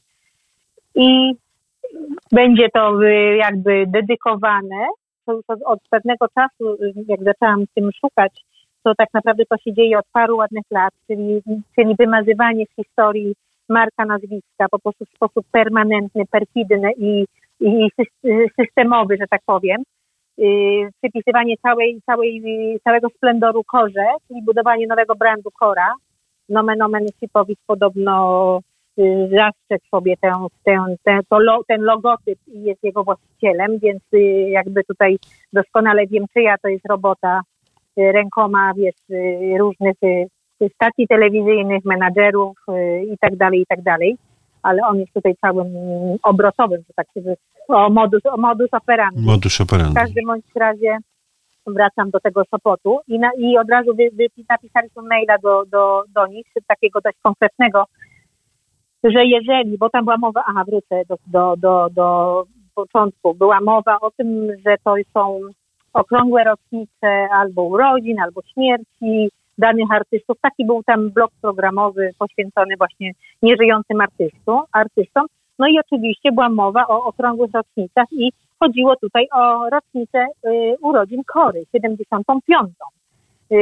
i będzie to yy, jakby dedykowane. To już od, od pewnego czasu, yy, jak zaczęłam w tym szukać, to tak naprawdę to się dzieje od paru ładnych lat, czyli, czyli wymazywanie z historii marka nazwiska po prostu w sposób permanentny, perfidny i, i systemowy, że tak powiem. Yy, przypisywanie całej, całej, całego splendoru Korze, czyli budowanie nowego brandu Kora. Nomen omen Sipowicz podobno yy, zastrzegł sobie tę, tę, tę, to lo, ten logotyp i jest jego właścicielem, więc yy, jakby tutaj doskonale wiem, czyja to jest robota yy, rękoma, wiesz, yy, różnych yy, stacji telewizyjnych, menadżerów yy, i tak dalej, i tak dalej. Ale on jest tutaj całym obrotowym, że tak się wy... o modus, o modus operandi. Modus operandi. W każdym bądź razie wracam do tego Sopotu i, na, i od razu wy, wy, napisaliśmy maila do, do, do nich, takiego dość konkretnego, że jeżeli, bo tam była mowa, aha, wrócę do, do, do, do początku, była mowa o tym, że to są okrągłe rocznice albo urodzin, albo śmierci danych artystów. Taki był tam blok programowy poświęcony właśnie nieżyjącym artystom, artystom. No i oczywiście była mowa o okrągłych rocznicach i chodziło tutaj o rocznicę y, urodzin Kory, siedemdziesiątą piątą. Y,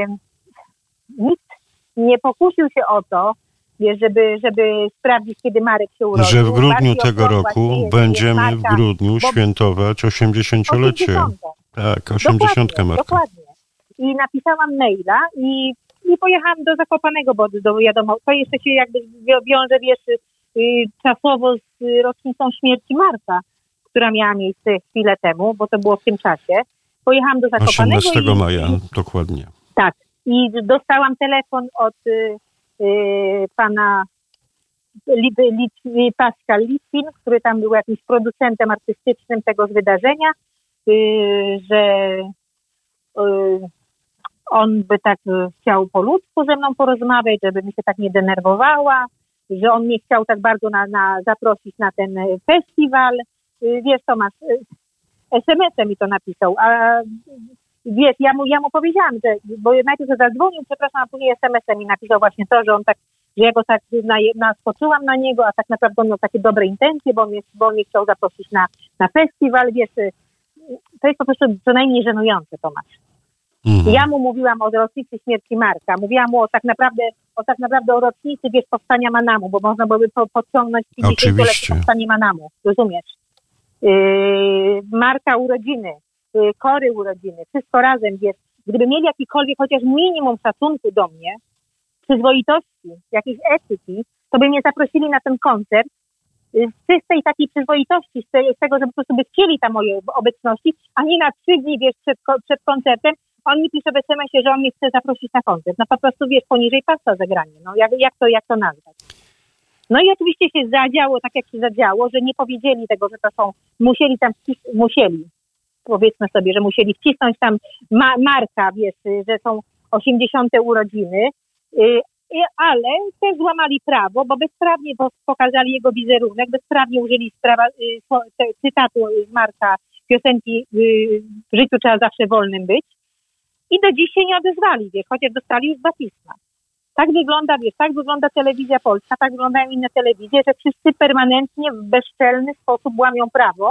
nikt nie pokusił się o to, wiesz, żeby, żeby sprawdzić, kiedy Marek się urodził. Że w grudniu Bardziej tego okrągła roku jest, będziemy jest w marka, grudniu bo- świętować osiemdziesięciolecie. osiemdziesiątą. Tak, osiemdziesiątkę Dokładnie, Marka. dokładnie. I napisałam maila i, i pojechałam do Zakopanego, bo do, wiadomo, to jeszcze się jakby wią- wiąże, wiesz, y, czasowo z y, rocznicą śmierci Marka, która miała miejsce chwilę temu, bo to było w tym czasie. Pojechałam do Zakopanego osiemnastego i, maja, i dokładnie. tak. I dostałam telefon od y, y, pana Lit, Lit, Pascal Litwin, który tam był jakimś producentem artystycznym tegoż wydarzenia, y, że y, on by tak y, chciał po ludzku ze mną porozmawiać, żeby mi się tak nie denerwowała, że on nie chciał tak bardzo na, na, zaprosić na ten y, festiwal. Y, wiesz, Tomasz, y, es em esem mi to napisał, a wiesz, ja mu, ja mu powiedziałam, że, bo najpierw zadzwonił, przepraszam, a później es em esem mi napisał właśnie to, że on tak, że ja go tak na, naskoczyłam na niego, a tak naprawdę on miał takie dobre intencje, bo mnie, bo mnie chciał zaprosić na, na festiwal, wiesz, to jest po prostu co najmniej żenujące, Tomasz. Mhm. Ja mu mówiłam o rocznicy śmierci Marka, mówiłam mu o tak naprawdę, o tak naprawdę o rocznicy, wiesz, powstania Manamu, bo można byłoby po, podciągnąć pięćdziesięciolecie powstanie Manamu, rozumiesz? Yy, Marka urodziny, yy, Kory urodziny, wszystko razem, wiesz, gdyby mieli jakikolwiek chociaż minimum szacunku do mnie, przyzwoitości, jakiejś etyki, to by mnie zaprosili na ten koncert yy, z czystej takiej przyzwoitości, z, te, z tego, żeby po prostu by chcieli tam mojej obecności, a nie na trzy dni, wiesz, przed, przed koncertem. On mi pisze w es em esie, że on mnie chce zaprosić na koncert. No po prostu, wiesz, poniżej pasa zagranie. No jak, jak, to, jak to nazwać? No i oczywiście się zadziało tak, jak się zadziało, że nie powiedzieli tego, że to są, musieli tam, wcis- musieli, powiedzmy sobie, że musieli wcisnąć tam ma- Marka, wiesz, że są osiemdziesiąte urodziny, yy, ale też złamali prawo, bo bezprawnie pokazali jego wizerunek, bezprawnie użyli sprawa, yy, cytatu z Marka, piosenki yy, w życiu trzeba zawsze wolnym być. I do dziś się nie odezwali, wiesz, chociaż dostali już baptisma. Tak wygląda, wiesz, tak wygląda telewizja polska, tak wyglądają inne telewizje, że wszyscy permanentnie w bezczelny sposób łamią prawo.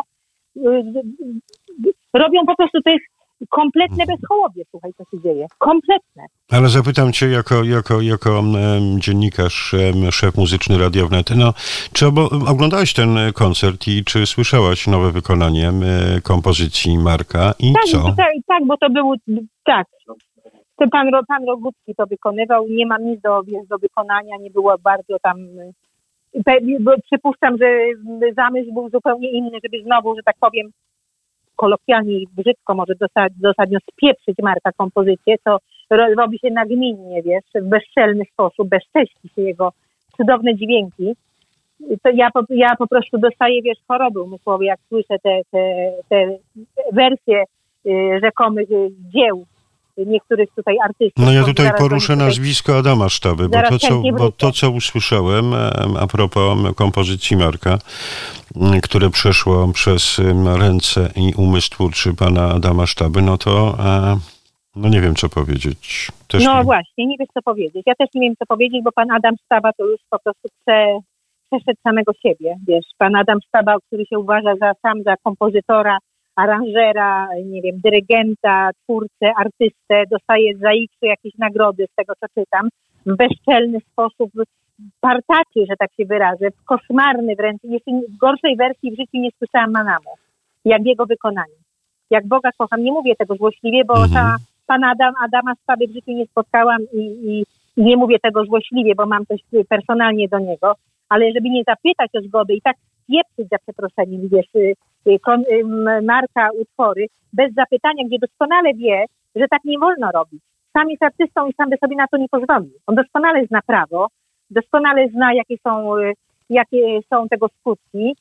Robią po prostu, to jest kompletne bezhołownie, słuchaj, co się dzieje. Kompletne. Ale zapytam cię jako, jako, jako um, dziennikarz, um, szef muzyczny Radia Wnet, no, czy obo- oglądałeś ten koncert i czy słyszałaś nowe wykonanie um, kompozycji Marka i tak, co? Tak, tak, bo to był, tak, ten pan, pan Rogucki to wykonywał, nie mam nic do, wiesz, do wykonania, nie było bardzo tam, przypuszczam, że zamysł był zupełnie inny, żeby znowu, że tak powiem, kolokwialnie i brzydko może dosadnio spieprzyć Marka kompozycję, co robi się nagminnie, wiesz, w bezczelny sposób, bezcześci się jego cudowne dźwięki. To ja, po, ja po prostu dostaję, wiesz, choroby umysłowe, jak słyszę te, te, te wersje y, rzekomych y, dzieł niektórych tutaj artystów. No ja tutaj poruszę tutaj... nazwisko Adama Sztaby, bo to, co, bo to, co usłyszałem a propos kompozycji Marka, które przeszło przez ręce i umysł twórczy pana Adama Sztaby, no to no nie wiem, co powiedzieć. Też no nie... właśnie, nie wiesz, co powiedzieć. Ja też nie wiem, co powiedzieć, bo pan Adam Sztaba to już po prostu prze, przeszedł samego siebie, wiesz. Pan Adam Sztaba, który się uważa za sam za kompozytora, aranżera, nie wiem, dyrygenta, twórcę, artystę, dostaje za X jakieś nagrody z tego, co czytam, w bezczelny sposób, partaczy, że tak się wyrażę, w koszmarny wręcz, jeśli w gorszej wersji w życiu nie słyszałam Manamu, jak w jego wykonaniu. Jak Boga kocham, nie mówię tego złośliwie, bo mhm. ta, pana Adam, Adama Sztaby w życiu nie spotkałam i, i, i nie mówię tego złośliwie, bo mam coś personalnie do niego, ale żeby nie zapytać o zgodę i tak pieprzyć za przeproszeniem, wiesz, kon, Marka utwory, bez zapytania, gdzie doskonale wie, że tak nie wolno robić. Sam jest artystą i sam by sobie na to nie pozwolił. On doskonale zna prawo, doskonale zna, jakie są, jakie są tego skutki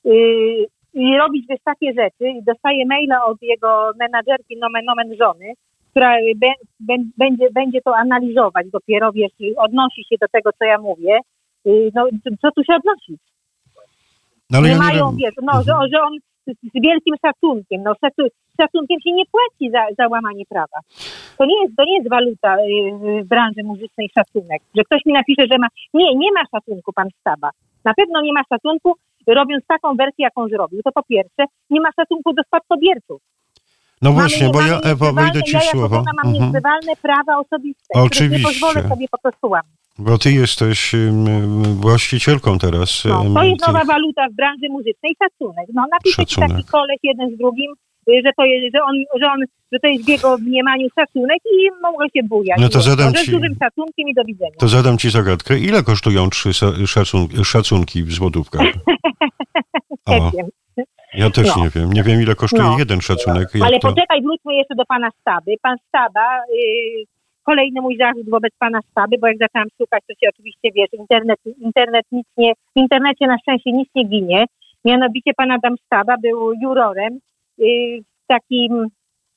i robić wiesz, takie rzeczy. Dostaje maila od jego menadżerki, nomen, nomen żony, która be, be, będzie, będzie to analizować dopiero, wiesz, odnosi się do tego, co ja mówię. No, co tu się odnosić? No, nie ja mają, nie wiesz, no, mhm. że, że on z wielkim szacunkiem, no szacunkiem się nie płaci za, za łamanie prawa. To nie jest, to nie jest waluta w branży muzycznej szacunek. Że ktoś mi napisze, że ma, nie, nie ma szacunku pan Sztaba. Na pewno nie ma szacunku, robiąc taką wersję, jaką zrobił. To po pierwsze, nie ma szacunku do spadkobierców. No właśnie, mamy, bo ja, Ewa, wejdę ci ja w słowo. Ja mam mhm. niezbywalne prawa osobiste, oczywiście. Nie pozwolę sobie po prostu łamać. Bo ty jesteś um, właścicielką teraz. No, to jest tych... nowa waluta w branży muzycznej, szacunek. No napisze ci taki koleś jeden z drugim, że to jest, że on, że on, że to jest w jego mniemaniu szacunek i mogę się bujać. No to zadam ci, z dużym szacunkiem i do widzenia. To zadam ci zagadkę. Ile kosztują trzy szacun, szacunki w złotówkach? Nie wiem. Ja też no. nie wiem. Nie wiem, ile kosztuje no. jeden szacunek. Jak Ale to... poczekaj, wróćmy jeszcze do pana Sztaby. Pan Sztaba, yy, kolejny mój zarzut wobec pana Sztaby, bo jak zaczęłam szukać, to się oczywiście, wiesz, internet, internet nic nie, w internecie na szczęście nic nie ginie. Mianowicie pan Adam Sztaba był jurorem yy, w takim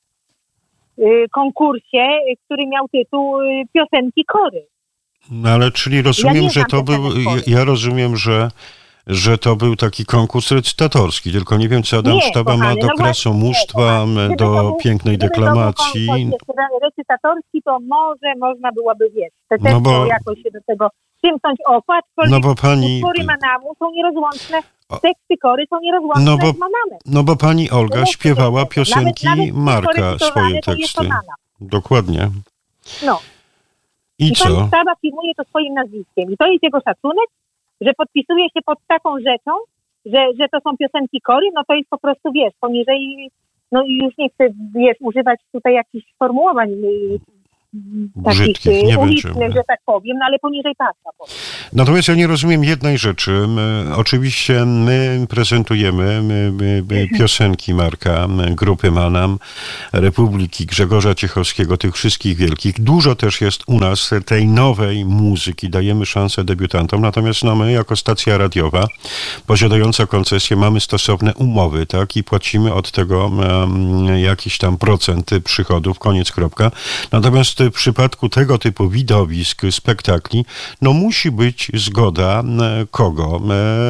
yy, konkursie, który miał tytuł yy, Piosenki Kory. No ale czyli rozumiem, ja że to był, ja, ja rozumiem, że że to był taki konkurs recytatorski, tylko nie wiem, co Adam Nie, Sztaba ma kochany, do no właśnie, krasomóstwa, nie, kochany. do Gdyby to był- pięknej gdyby to był deklamacji. konkurs recytatorski, to może można byłoby, wiesz, te No teksty bo- jakoś się do tego przymknąć. O, aczkolwiek No bo pani, utwory Manamu są nierozłączne, O- teksty kory są nierozłączne No bo- z Manamem. no bo pani Olga No, śpiewała nawet- piosenki nawet Marka, skorecytowane, swoje to jest teksty. to Manam. Dokładnie. No. I I pan co? Sztaba firmuje to swoim nazwiskiem. I to jest jego szacunek, że podpisuje się pod taką rzeczą, że, że to są piosenki kory, no to jest po prostu, wiesz, poniżej, no i już nie chcę, wiesz, używać tutaj jakichś sformułowań y, takich Brzydkich, nie y, ulicznych, będziemy. że tak powiem, no ale poniżej pasa powiem. Natomiast ja nie rozumiem jednej rzeczy. My, oczywiście my prezentujemy my, my, my piosenki Marka, my, grupy Manam, Republiki, Grzegorza Ciechowskiego, tych wszystkich wielkich. Dużo też jest u nas tej nowej muzyki. Dajemy szansę debiutantom. Natomiast no, my jako stacja radiowa posiadająca koncesję mamy stosowne umowy, tak? I płacimy od tego um, jakiś tam procent przychodów, koniec, kropka. Natomiast w przypadku tego typu widowisk, spektakli, no musi być zgoda e, kogo?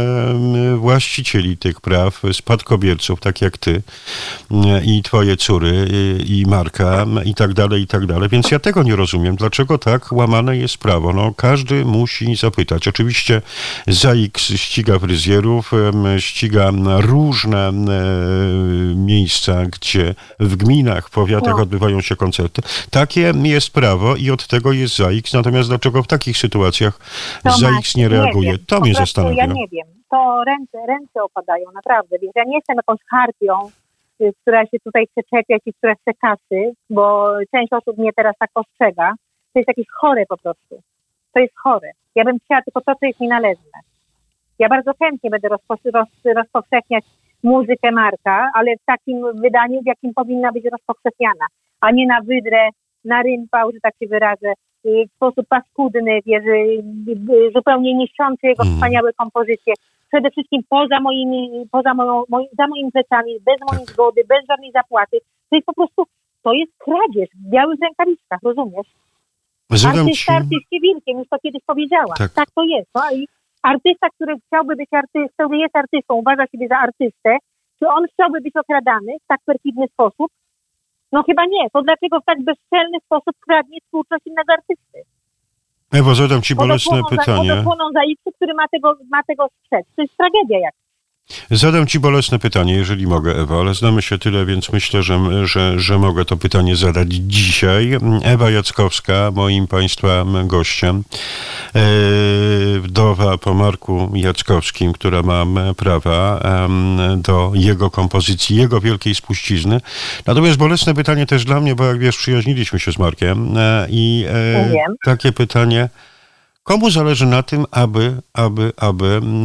E, właścicieli tych praw, spadkobierców, tak jak ty e, i twoje córy i, i Marka i tak dalej, i tak dalej. Więc ja tego nie rozumiem. Dlaczego tak łamane jest prawo? No każdy musi zapytać. Oczywiście Z A X ściga fryzjerów, e, ściga różne e, miejsca, gdzie w gminach, w powiatach No. odbywają się koncerty. Takie jest prawo i od tego jest Z A X. Natomiast dlaczego w takich sytuacjach To Z A X Maciej, nie reaguje? wiem. To Po mnie prostu zastanawia. Ja nie wiem. To ręce, ręce opadają, naprawdę. Wiesz, ja nie jestem jakąś harpią, y, która się tutaj chce czepiać i która chce kasy, bo część osób mnie teraz tak postrzega. To jest jakieś chore po prostu. To jest chore. Ja bym chciała tylko to, co jest mi należne. Ja bardzo chętnie będę rozpo- roz, rozpowszechniać muzykę Marka, ale w takim wydaniu, w jakim powinna być rozpowszechniana, a nie na wydrę, na rympał, że tak się wyrażę, y, w sposób paskudny, wiesz, y, y, zupełnie niszczący jego Mhm. wspaniałe kompozycje. Przede wszystkim poza moimi, poza moją, moi, za moimi plecami, bez mojej Tak. zgody, bez żadnej zapłaty. To jest po prostu, to jest kradzież w białych rękawiczkach, rozumiesz? Zadam ci... Artysta artyście wilkiem, już to kiedyś powiedziałam. Tak. Tak, to jest. No i artysta, który chciałby być artystą, jest artystą, uważa siebie za artystę, czy on chciałby być okradany w tak perfidny sposób? No chyba nie. To dlaczego w tak bezczelny sposób kradnie twórczość innego artysty? Ewo, zadam ci bolesne Pod pytanie. osłoną za X, który ma tego, ma tego sprzeć. To jest tragedia jak. Zadam ci bolesne pytanie, jeżeli mogę, Ewa, ale znamy się tyle, więc myślę, że, że, że mogę to pytanie zadać dzisiaj. Ewa Jackowska, moim Państwa gościem, e, wdowa po Marku Jackowskim, która ma prawa em, do jego kompozycji, jego wielkiej spuścizny. Natomiast bolesne pytanie też dla mnie, bo jak wiesz, przyjaźniliśmy się z Markiem e, i e, Wiem. takie pytanie. Komu zależy na tym, aby, aby, aby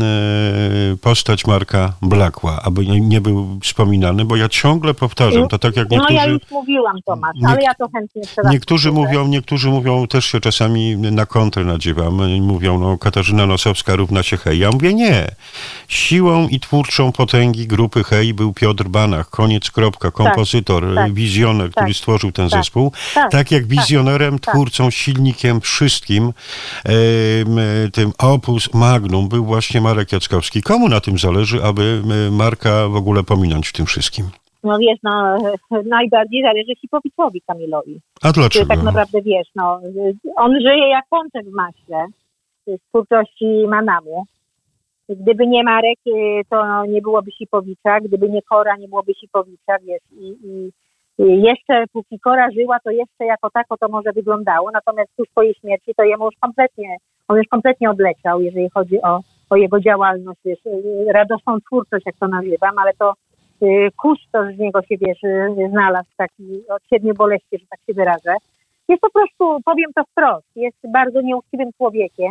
e, postać Marka blakła, aby nie, nie był wspominany, bo ja ciągle powtarzam, to tak jak No niektórzy... ja już mówiłam, Tomasz, Niek- ale ja to chętnie jeszcze raz Niektórzy powtórzę. mówią, niektórzy mówią, też się czasami na kontry nadziewam, mówią, no Katarzyna Nosowska równa się Hej. Ja mówię, nie. Siłą i twórczą potęgi grupy Hej był Piotr Banach, koniec, kropka, kompozytor, tak, wizjoner, który tak, stworzył ten tak, zespół. tak, Tak jak wizjonerem, tak. twórcą, silnikiem, wszystkim, em, tym opus magnum był właśnie Marek Jackowski. Komu na tym zależy, aby em, Marka w ogóle pominąć w tym wszystkim? No wiesz, no najbardziej zależy Hipowiczowi Kamilowi. A Który dlaczego? tak naprawdę, wiesz, no on żyje jak pączek w maśle z twórczości Manamu. Gdyby nie Marek, y, to nie byłoby Sipowicza, gdyby nie Kora, nie byłoby Sipowicza, wiesz, i, i, i jeszcze póki Kora żyła, to jeszcze jako tako to może wyglądało, natomiast tuż po jej śmierci to jemu już kompletnie, on już kompletnie odleciał, jeżeli chodzi o, o jego działalność, wiesz, y, radosną twórczość, jak to nazywam, ale to y, kustosz z niego się, wiesz, y, znalazł taki od siedmiu boleści, że tak się wyrażę. Jest po prostu, powiem to wprost, jest bardzo nieuczciwym człowiekiem.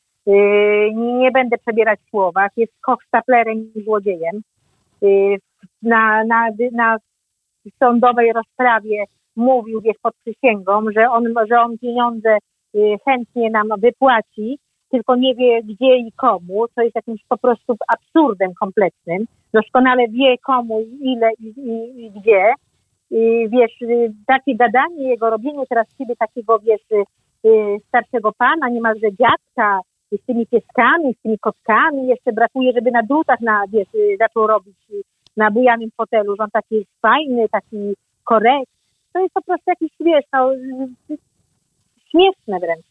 Yy, nie będę przebierać w słowach, jest hochsztaplerem i złodziejem. Yy, na, na, na sądowej rozprawie mówił, wiesz, pod przysięgą, że on, że on pieniądze yy, chętnie nam wypłaci, tylko nie wie gdzie i komu, co jest jakimś po prostu absurdem kompletnym. Doskonale wie komu, ile i, i, i gdzie. Yy, wiesz, yy, takie gadanie, jego robienie teraz z siebie takiego, wiesz, yy, starszego pana, niemalże dziadka, z tymi pieskami, z tymi kotkami, jeszcze brakuje, żeby na drutach na, wiesz, zaczął robić na bujanym fotelu, że on taki jest fajny, taki korekt. To jest po prostu jakiś, wiesz, no, śmieszne wręcz.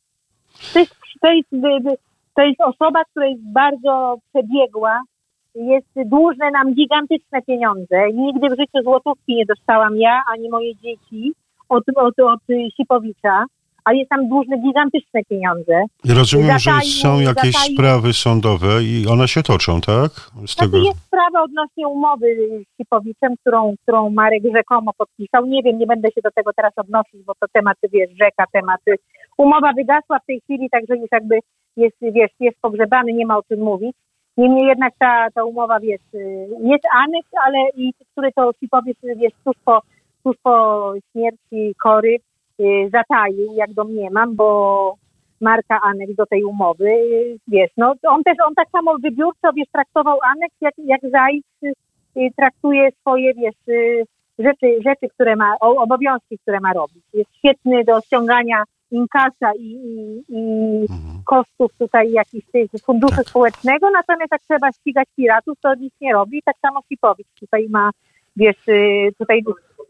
To jest, to jest, to jest osoba, która jest bardzo przebiegła, jest dłużne nam gigantyczne pieniądze. Nigdy w życiu złotówki nie dostałam ja, ani moje dzieci od, od, od Sipowicza, a jest tam dłużne gigantyczne pieniądze. Rozumiem, że Zataił- są jakieś zataił- sprawy sądowe i one się toczą, tak? Z Znaczy tego... jest sprawa odnośnie umowy z Sipowiczem, którą, którą Marek rzekomo podpisał. Nie wiem, nie będę się do tego teraz odnosić, bo to tematy, wiesz, rzeka, tematy. Umowa wygasła w tej chwili, także już jakby jest, wiesz, jest pogrzebany, nie ma o czym mówić. Niemniej jednak ta, ta umowa, wiesz, jest aneks, ale i który to Sipowicz, wiesz, tuż po, tuż po śmierci Kory y, zataił, jak domniemam, bo Marka aneks do tej umowy, y, wiesz, no on też, on tak samo wybiórczo, wiesz, traktował aneks, jak, jak Zajc y, traktuje swoje, wiesz, y, rzeczy, rzeczy, które ma, o, obowiązki, które ma robić. Jest świetny do ściągania inkasa i, i, i Mhm. kosztów tutaj jakichś tych funduszu Tak. społecznego, natomiast jak trzeba ścigać piratów, to nic nie robi. Tak samo Sipowicz tutaj ma, wiesz, y, tutaj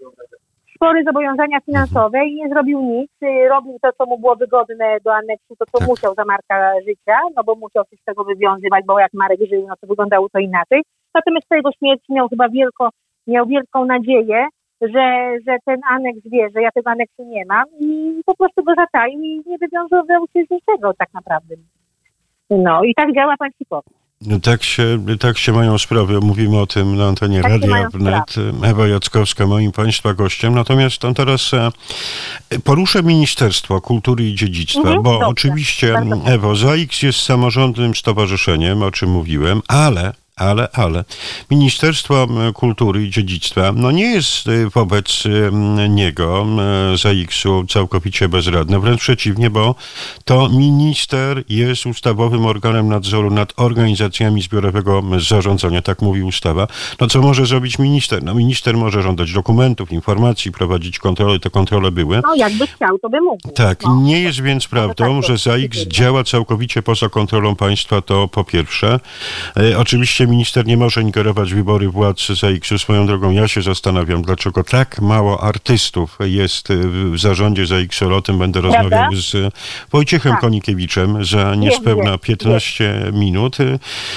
spore zobowiązania finansowe i nie zrobił nic. Y, Robił to, co mu było wygodne do aneksu, to co Tak. musiał za Marka życia, no bo musiał się z tego wywiązywać, bo jak Marek żył, no to wyglądało to inaczej. Natomiast po jego śmierci miał chyba wielko, miał wielką nadzieję, że, że ten aneks wie, że ja tego aneksu nie mam i po prostu go zataił i nie wywiązywał się z niczego tak naprawdę. No i tak działa pan Sipowicz. Tak się, tak się mają sprawy. Mówimy o tym na antenie Tak się Radia mają Wnet. Ewa Jackowska, moim Państwa gościem. Natomiast on teraz e, poruszę Ministerstwo Kultury i Dziedzictwa, Mhm, bo dobrze. oczywiście, Bardzo dobrze. Ewo, Zaiks jest samorządnym stowarzyszeniem, o czym mówiłem, ale Ale, ale Ministerstwo Kultury i Dziedzictwa no nie jest y, wobec y, niego, y, Zaiksu, całkowicie bezradne. Wręcz przeciwnie, bo to minister jest ustawowym organem nadzoru nad organizacjami zbiorowego zarządzania, tak mówi ustawa. No co może zrobić minister? No minister może żądać dokumentów, informacji, prowadzić kontrole, te kontrole były. No jakby chciał, to by mógł. Tak, no. nie jest więc prawdą, tak, że to Zaiks jest. działa całkowicie poza kontrolą państwa, to po pierwsze. E, oczywiście minister nie może ingerować w wybory władz Zaiksu. Swoją drogą ja się zastanawiam, dlaczego tak mało artystów jest w zarządzie Zaiksu, ale o tym będę Prawda? rozmawiał z Wojciechem Tak. Konikiewiczem za niespełna wiem, piętnaście minut. E,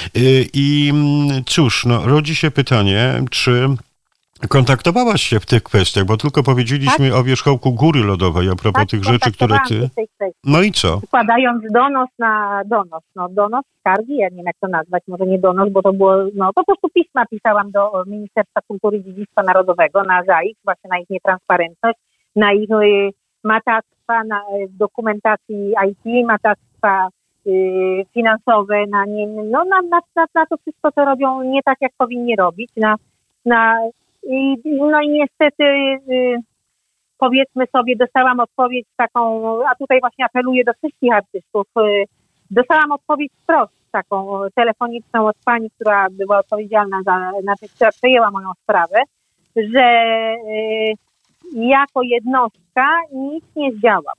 I mm, cóż, no, rodzi się pytanie, czy kontaktowałaś się w tych kwestiach, bo tylko powiedzieliśmy o wierzchołku góry lodowej, a propos Tak, tych rzeczy, które kontaktowałam ty... się w tej kwestii. No i co? Składając donos na donos, no donos skargi, ja nie wiem jak to nazwać, może nie donos, bo to było, no po prostu pisma pisałam do Ministerstwa Kultury i Dziedzictwa Narodowego na Zaiks, właśnie na ich nietransparentność, na ich y, matactwa, na y, dokumentacji I T, matactwa y, finansowe, na, nie, no, na, na, na, na to wszystko, co robią nie tak, jak powinni robić, na, na i, no i niestety y, powiedzmy sobie, dostałam odpowiedź taką, a tutaj właśnie apeluję do wszystkich artystów, y, dostałam odpowiedź wprost, taką telefoniczną od pani, która była odpowiedzialna za, znaczy, która przejęła moją sprawę, że y, jako jednostka nic nie zdziałam.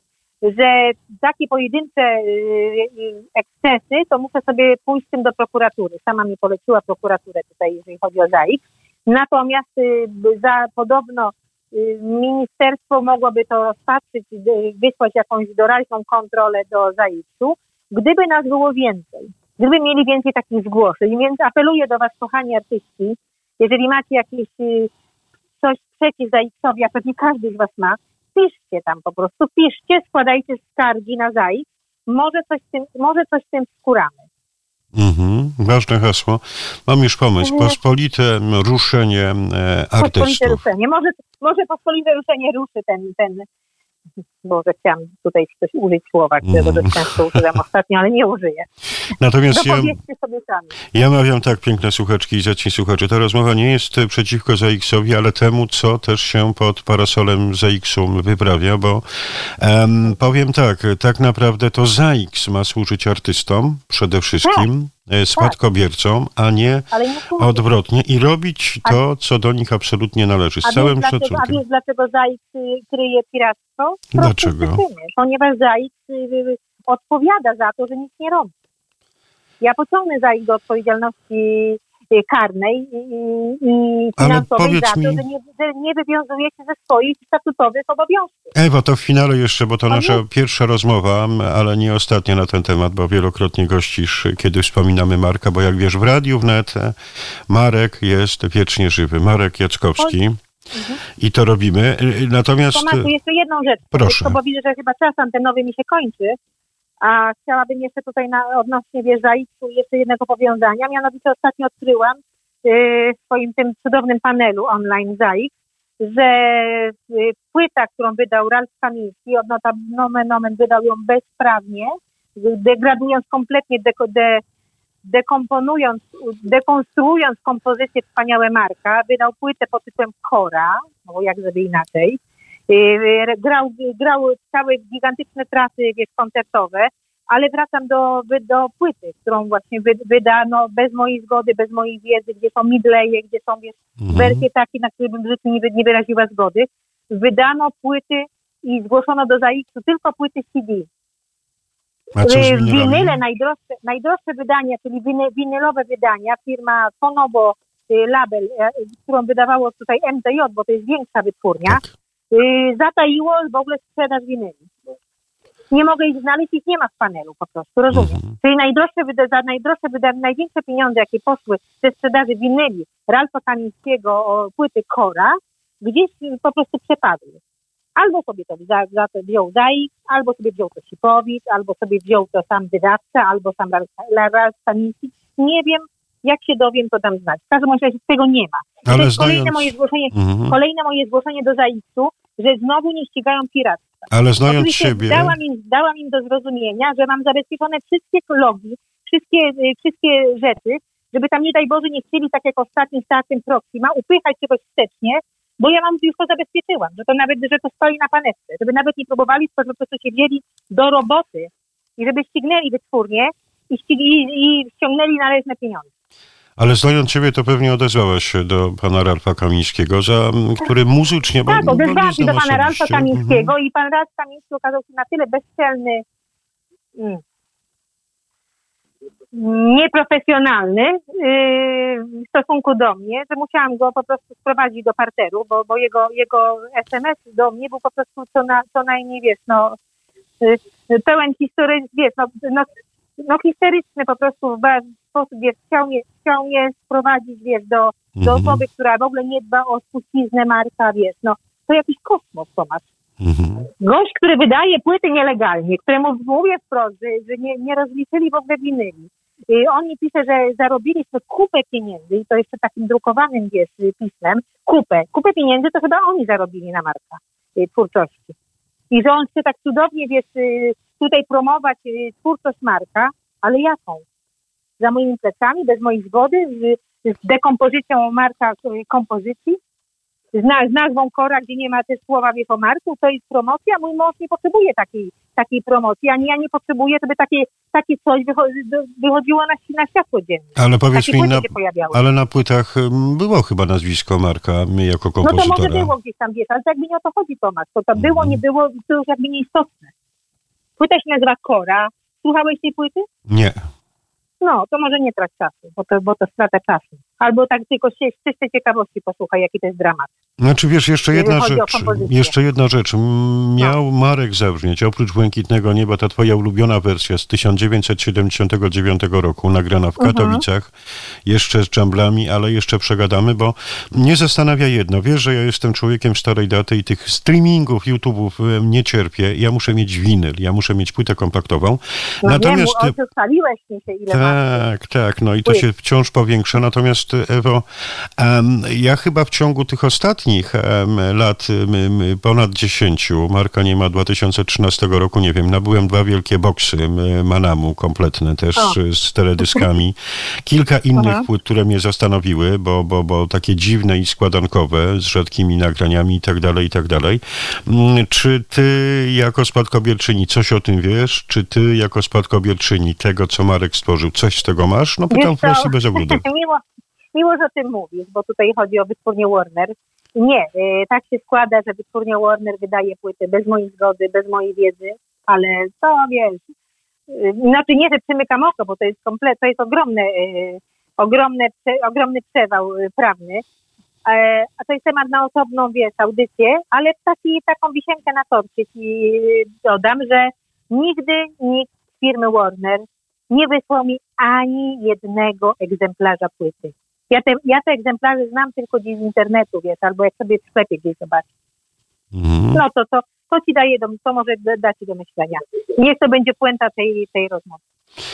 Że takie pojedyncze y, y, ekscesy, to muszę sobie pójść z tym do prokuratury. Sama mi poleciła prokuraturę tutaj, jeżeli chodzi o Zaiks. Natomiast y, za podobno y, ministerstwo mogłoby to rozpatrzyć, y, wysłać jakąś doraźną kontrolę do Zaiksu, gdyby nas było więcej. Gdyby mieli więcej takich zgłoszeń. Więc apeluję do was, kochani artyści, jeżeli macie jakieś y, coś przeciw Zaiksowi, a pewnie każdy z was ma, piszcie tam po prostu, piszcie, składajcie skargi na Zaiks, może coś z tym, może coś z tym skóramy. Mhm, ważne hasło. Mam już pomysł. Mhm. Pospolite ruszenie e, Pospolite artystów. ruszenie. Może, może pospolite ruszenie ruszy ten, ten, Boże, chciałam tutaj coś użyć słowa, którego Mhm. dość często użyłem ostatnio, ale nie użyję. Natomiast No ja, powiedzcie sobie sami. ja mawiam tak, piękne słuchaczki i zacni słuchacze. Ta rozmowa nie jest przeciwko Zaiksowi, ale temu, co też się pod parasolem Zaiksu wyprawia, bo em, powiem tak, tak naprawdę to Zaiks ma służyć artystom przede wszystkim, e, spadkobiercom, a nie Ale nie słuchaj. odwrotnie i robić to, co do nich absolutnie należy. Z A wiesz, całym dlaczego, a szacunkiem. wiesz, dlaczego Zaiks y, kryje piractwo? Z prostej Dlaczego? przyczyny. Ponieważ Zaiks y, y, odpowiada za to, że nic nie robi. Ja pociągnę za ich do odpowiedzialności karnej i, i finansowej za to, mi... że, nie, że nie wywiązuje się ze swoich statutowych obowiązków. Ewo, to w finale jeszcze, bo to no nasza nie. pierwsza rozmowa, ale nie ostatnia na ten temat, bo wielokrotnie gościsz, kiedy wspominamy Marka, bo jak wiesz, w Radiu Wnet Marek jest wiecznie żywy. Marek Jackowski. Mhm. I to robimy. Natomiast... Tomaszu, jeszcze jedną rzecz. Proszę. Bo widzę, że chyba czas antenowy mi się kończy. A chciałabym jeszcze tutaj na, odnośnie Wieżaicu jeszcze jednego powiązania. Mianowicie ostatnio odkryłam yy, w swoim tym cudownym panelu online Zaik, że yy, płyta, którą wydał Ralf Kamiński, od nota nomen nomen wydał ją bezprawnie, degradując kompletnie, deko, de, dekomponując, dekonstruując kompozycję Wspaniałe Marka, wydał płytę pod tytułem Kora, no bo jak żeby inaczej. Grał, grał całe gigantyczne trasy wiesz, koncertowe, ale wracam do, do płyty, którą właśnie wy, wydano bez mojej zgody, bez mojej wiedzy, gdzie są midleje, gdzie są wiesz, mhm. wersje takie, na które bym w życiu nie, nie wyraziła zgody. Wydano płyty i zgłoszono do Zaiksu tylko płyty C D. A co z winyle, najdroższe, najdroższe wydania, czyli winy, winylowe wydania, firma Fonobo Label, którą wydawało tutaj M D J, bo to jest większa wytwórnia, tak. zataiło w ogóle sprzedaż winyli. Nie mogę ich znaleźć, ich nie ma w panelu po prostu, rozumiem. Mhm. Czyli najdroższe, za najdroższe, największe pieniądze, jakie poszły ze sprzedaży winyli Ralfa Kamińskiego o płyty Kora, gdzieś po prostu przepadły. Albo sobie to za, za to wziął Zaik, albo sobie wziął to Sipowicz, albo sobie wziął to sam wydawca, albo sam Ralf Kamiński. Nie wiem, jak się dowiem, to dam znać. W każdym razie tego nie ma. Ale to jest znając... kolejne, moje zgłoszenie, mhm. kolejne moje zgłoszenie do Zaiksu, że znowu nie ścigają piractwa. Ale znając Oczywiście siebie... Dałam im, dałam im do zrozumienia, że mam zabezpieczone wszystkie logi, wszystkie, wszystkie rzeczy, żeby tam nie daj Boże nie chcieli, tak jak ostatnim startem Proxima, upychać czegoś wstecznie, bo ja mam już to zabezpieczyłam, że to nawet, że to stoi na panewce, żeby nawet nie próbowali, tylko żeby po prostu się wzięli do roboty i żeby ścignęli wytwórnię i, ścig- i ściągnęli należne pieniądze. Ale znając ciebie, to pewnie odezwałaś się do pana Ralfa Kamińskiego, za który muzycznie... Tak, bo, odezwałam się do pana osobiście. Ralfa Kamińskiego mhm. i pan Ralf Kamiński okazał się na tyle bezczelny, mm, nieprofesjonalny yy, w stosunku do mnie, że musiałam go po prostu sprowadzić do parteru, bo, bo jego, jego es em es do mnie był po prostu co, na, co najmniej, wiesz, no, yy, pełen historii, wiesz, no, no, no histeryczny po prostu w sposób, wiesz, chciał mnie, chciał mnie sprowadzić, wiesz, do, mm-hmm. do osoby, która w ogóle nie dba o spuściznę Marka, wiesz, no, to jakiś kosmos, Tomasz. Mm-hmm. Gość, który wydaje płyty nielegalnie, któremu mówię wprost, że, że nie, nie rozliczyli w ogóle winyli. I on mi pisze, że zarobiliśmy kupę pieniędzy i to jeszcze takim drukowanym, wiesz, pismem, kupę. Kupę pieniędzy to chyba oni zarobili na Marka twórczości. I że on chce tak cudownie, wiesz, tutaj promować twórczość Marka, ale jaką? Za moimi plecami, bez mojej zgody, z, z dekompozycją Marka kompozycji, z, na, z nazwą Kora, gdzie nie ma też słowa wiesz o Marku, to jest promocja. Mój mąż nie potrzebuje takiej, takiej promocji, ani ja nie potrzebuję, żeby takie, takie coś wycho- wychodziło na, na światło dzienne. Ale powiedz takie mi, na, ale na płytach było chyba nazwisko Marka jako kompozytora. No to może było gdzieś tam, wiesz, ale to jakby nie o to chodzi, Tomasz. To, to było, nie było, to już jakby nieistotne. Płyta się nazywa Kora. Słuchałeś tej płyty? Nie. No, to może nie trać czasu, bo to, bo to strata czasu. Albo tak tylko z czystej ciekawości posłuchaj, jaki to jest dramat. Znaczy wiesz, jeszcze jedna rzecz, jeszcze jedna rzecz. Miał no. Marek zabrzmieć, oprócz Błękitnego Nieba, ta twoja ulubiona wersja z tysiąc dziewięćset siedemdziesiątego dziewiątego roku, nagrana w Katowicach, uh-huh. jeszcze z dżamblami, ale jeszcze przegadamy, bo mnie zastanawia jedno. Wiesz, że ja jestem człowiekiem starej daty i tych streamingów, YouTube'ów nie cierpię. Ja muszę mieć winyl, ja muszę mieć płytę kompaktową. No Natomiast nie, ty... ustaliłeś mi się, ile Tak, tak, no i to się wciąż powiększa. Natomiast Ewo, um, ja chyba w ciągu tych ostatnich um, lat um, ponad dziesięciu, Marka nie ma dwa tysiące trzynastego roku, nie wiem, nabyłem dwa wielkie boksy um, Manamu, kompletne też o. z teledyskami. Kilka innych Aha. płyt, które mnie zastanowiły, bo, bo, bo takie dziwne i składankowe, z rzadkimi nagraniami i tak dalej, i tak dalej. Um, czy ty jako spadkobierczyni coś o tym wiesz? Czy ty jako spadkobierczyni tego, co Marek stworzył, coś z tego masz? No pytam wprost i bez ogródek. miło, miło, że o tym mówisz, bo tutaj chodzi o wytwórnię Warner. Nie, yy, tak się składa, że wytwórnia Warner wydaje płyty bez mojej zgody, bez mojej wiedzy, ale to wiesz, znaczy nie, że przymykam oko, bo to jest komplet, to jest ogromne, y, ogromne, prze, ogromny przewał y, prawny, e, a to jest temat na osobną, wiesz, audycję, ale taki, taką wisienkę na torcie ci dodam, że nigdy nikt z firmy Warner nie wysłał mi ani jednego egzemplarza płyty. Ja te, ja te egzemplarze znam tylko gdzieś z internetu, wiesz, albo jak sobie w sklepie gdzieś zobaczysz. Mm. No to, to, to ci daje, do, to może da ci do myślenia. Niech to będzie puenta tej, tej rozmowy.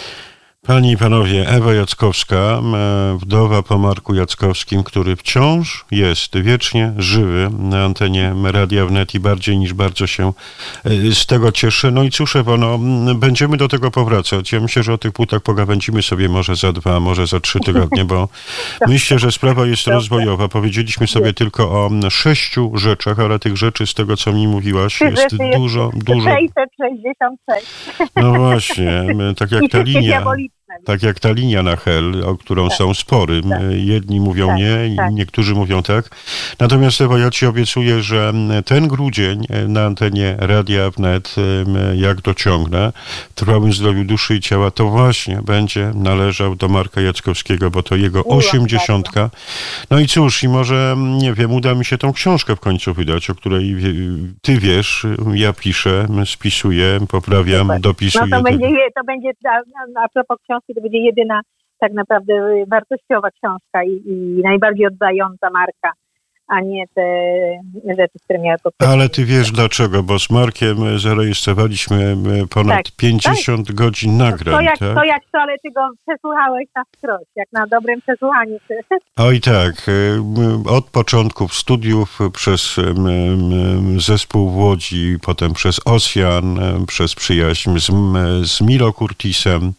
Panie i panowie, Ewa Jackowska, wdowa po Marku Jackowskim, który wciąż jest wiecznie żywy na antenie Radia Wnet i bardziej niż bardzo się z tego cieszę. No i cóż, Ewo, no, będziemy do tego powracać. Ja myślę, że o tych płytach pogawędzimy sobie może za dwa, może za trzy tygodnie, bo myślę, że sprawa jest rozwojowa. Powiedzieliśmy sobie tylko o sześciu rzeczach, ale tych rzeczy z tego, co mi mówiłaś, jest dużo, dużo. sześćset sześćdziesiąt sześć. No właśnie, tak jak ta linia. Tak jak ta linia na Hel, o którą tak, są spory. Tak, Jedni mówią tak, nie, tak. niektórzy mówią tak. Natomiast Ewa, ja ci obiecuję, że ten grudzień na antenie Radia Wnet, jak dociągnę, w trwałym zdrowiu duszy i ciała, to właśnie będzie należał do Marka Jackowskiego, bo to jego osiemdziesiątka. No i cóż, i może, nie wiem, uda mi się tą książkę w końcu wydać, o której ty wiesz, ja piszę, spisuję, poprawiam, Super. dopisuję. No to będzie, to będzie a, a propos książki, to będzie jedyna tak naprawdę wartościowa książka i, i najbardziej oddająca Marka, a nie te rzeczy, które miały poprzednie. Ale ty wiesz dlaczego, bo z Markiem zarejestrowaliśmy ponad tak, pięćdziesiąt tak. godzin nagrań. To jak, tak? to jak to, ale ty go przesłuchałeś na wskroś, jak na dobrym przesłuchaniu. Oj tak, od początków studiów przez zespół w Łodzi, potem przez Ocean, przez przyjaźń z, z Milo Curtisem,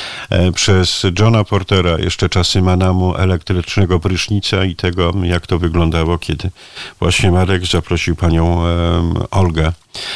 przez Johna Portera, jeszcze czasy Manamu, elektrycznego prysznica i tego, jak to wyglądało, kiedy właśnie Marek zaprosił panią um, Olgę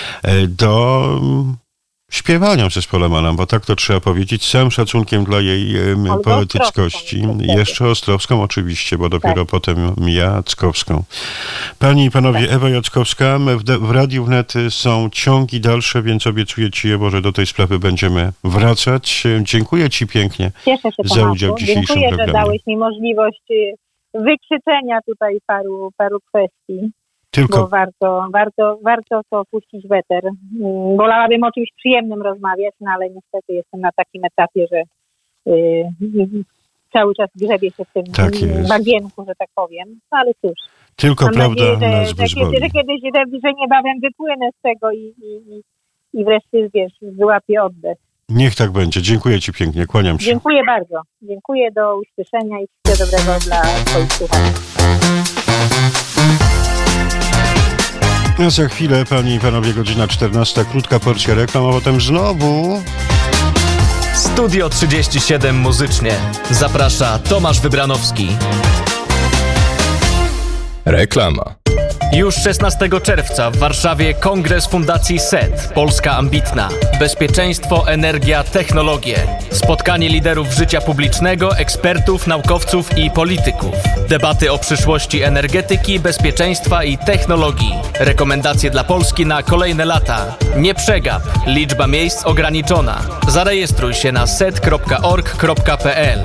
do um, śpiewania w zespole Manam, bo tak to trzeba powiedzieć, z całym szacunkiem dla jej um, poetyckości. Jeszcze Ostrowską oczywiście, bo dopiero tak. potem Jackowską. Panie i panowie, tak. Ewa Jackowska, w, w Radiu Wnet są ciągi dalsze, więc obiecuję ci, Ewo, że do tej sprawy będziemy wracać. Dziękuję ci pięknie Cieszę się, za udział w dzisiejszym Dziękuję, programie. że dałeś mi możliwość wykrzyczenia tutaj paru, paru kwestii, Tylko... bo warto, warto, warto to puścić w eter. Wolałabym o czymś przyjemnym rozmawiać, no ale niestety jestem na takim etapie, że yy, cały czas grzebię się w tym tak bagienku, że tak powiem, no ale cóż. Tylko mam prawda nadzieję, nas że, wyzwoli. że, że kiedyś, że, że niebawem wypłynę z tego i, i, i wreszcie, wiesz, wyłapię oddech. Niech tak będzie. Dziękuję ci pięknie. Kłaniam się. Dziękuję bardzo. Dziękuję, do usłyszenia i wszystkiego dobrego dla swoich słuchaczy. A za chwilę, panie i panowie, godzina czternasta, krótka porcja reklam, a potem znowu... Studio trzydzieści siedem muzycznie. Zaprasza Tomasz Wybranowski. Reklama. Już szesnastego czerwca w Warszawie kongres Fundacji S E T. Polska ambitna. Bezpieczeństwo, energia, technologie. Spotkanie liderów życia publicznego, ekspertów, naukowców i polityków. Debaty o przyszłości energetyki, bezpieczeństwa i technologii. Rekomendacje dla Polski na kolejne lata. Nie przegap. Liczba miejsc ograniczona. Zarejestruj się na set kropka org kropka p l.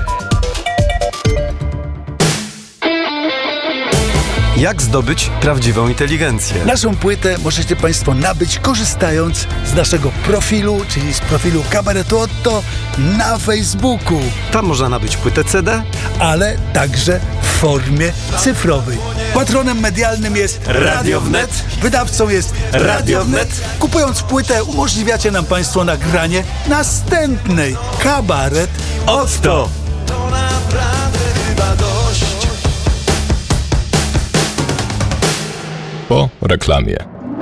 Jak zdobyć prawdziwą inteligencję? Naszą płytę możecie Państwo nabyć korzystając z naszego profilu, czyli z profilu Kabaretu Otto na Facebooku. Tam można nabyć płytę C D, ale także w formie cyfrowej. Patronem medialnym jest Radio Wnet, wydawcą jest Radio Wnet. Kupując płytę umożliwiacie nam Państwo nagranie następnej Kabaret Otto. To naprawdę chyba dość. Po reklamie.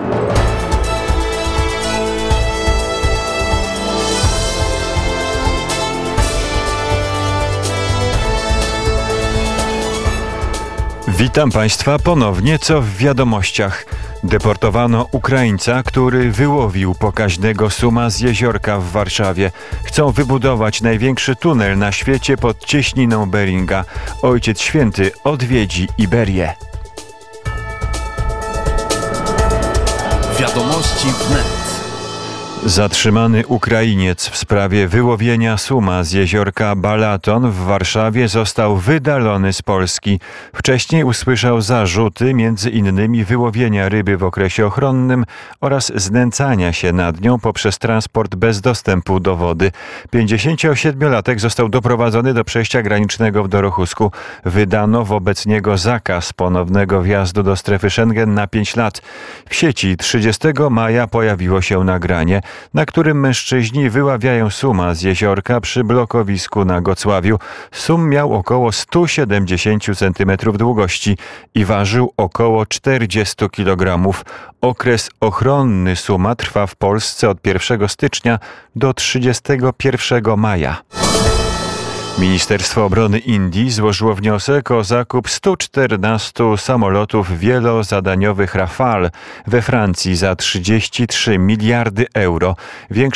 Witam Państwa ponownie, co w wiadomościach. Deportowano Ukraińca, który wyłowił pokaźnego suma z jeziorka w Warszawie. Chcą wybudować największy tunel na świecie pod cieśniną Beringa. Ojciec Święty odwiedzi Iberię. Wiadomości wnet. Zatrzymany Ukrainiec w sprawie wyłowienia suma z jeziorka Balaton w Warszawie został wydalony z Polski. Wcześniej usłyszał zarzuty między innymi wyłowienia ryby w okresie ochronnym oraz znęcania się nad nią poprzez transport bez dostępu do wody. pięćdziesięciosiedmiolatek został doprowadzony do przejścia granicznego w Dorochusku. Wydano wobec niego zakaz ponownego wjazdu do strefy Schengen na pięć lat. W sieci trzydziestego maja pojawiło się nagranie, na którym mężczyźni wyławiają suma z jeziorka przy blokowisku na Gocławiu. Sum miał około sto siedemdziesiąt centymetrów długości i ważył około czterdzieści kilogramów. Okres ochronny suma trwa w Polsce od pierwszego stycznia do trzydziestego pierwszego maja. Ministerstwo Obrony Indii złożyło wniosek o zakup stu czternastu samolotów wielozadaniowych Rafale we Francji za trzydzieści trzy miliardy euro. Większość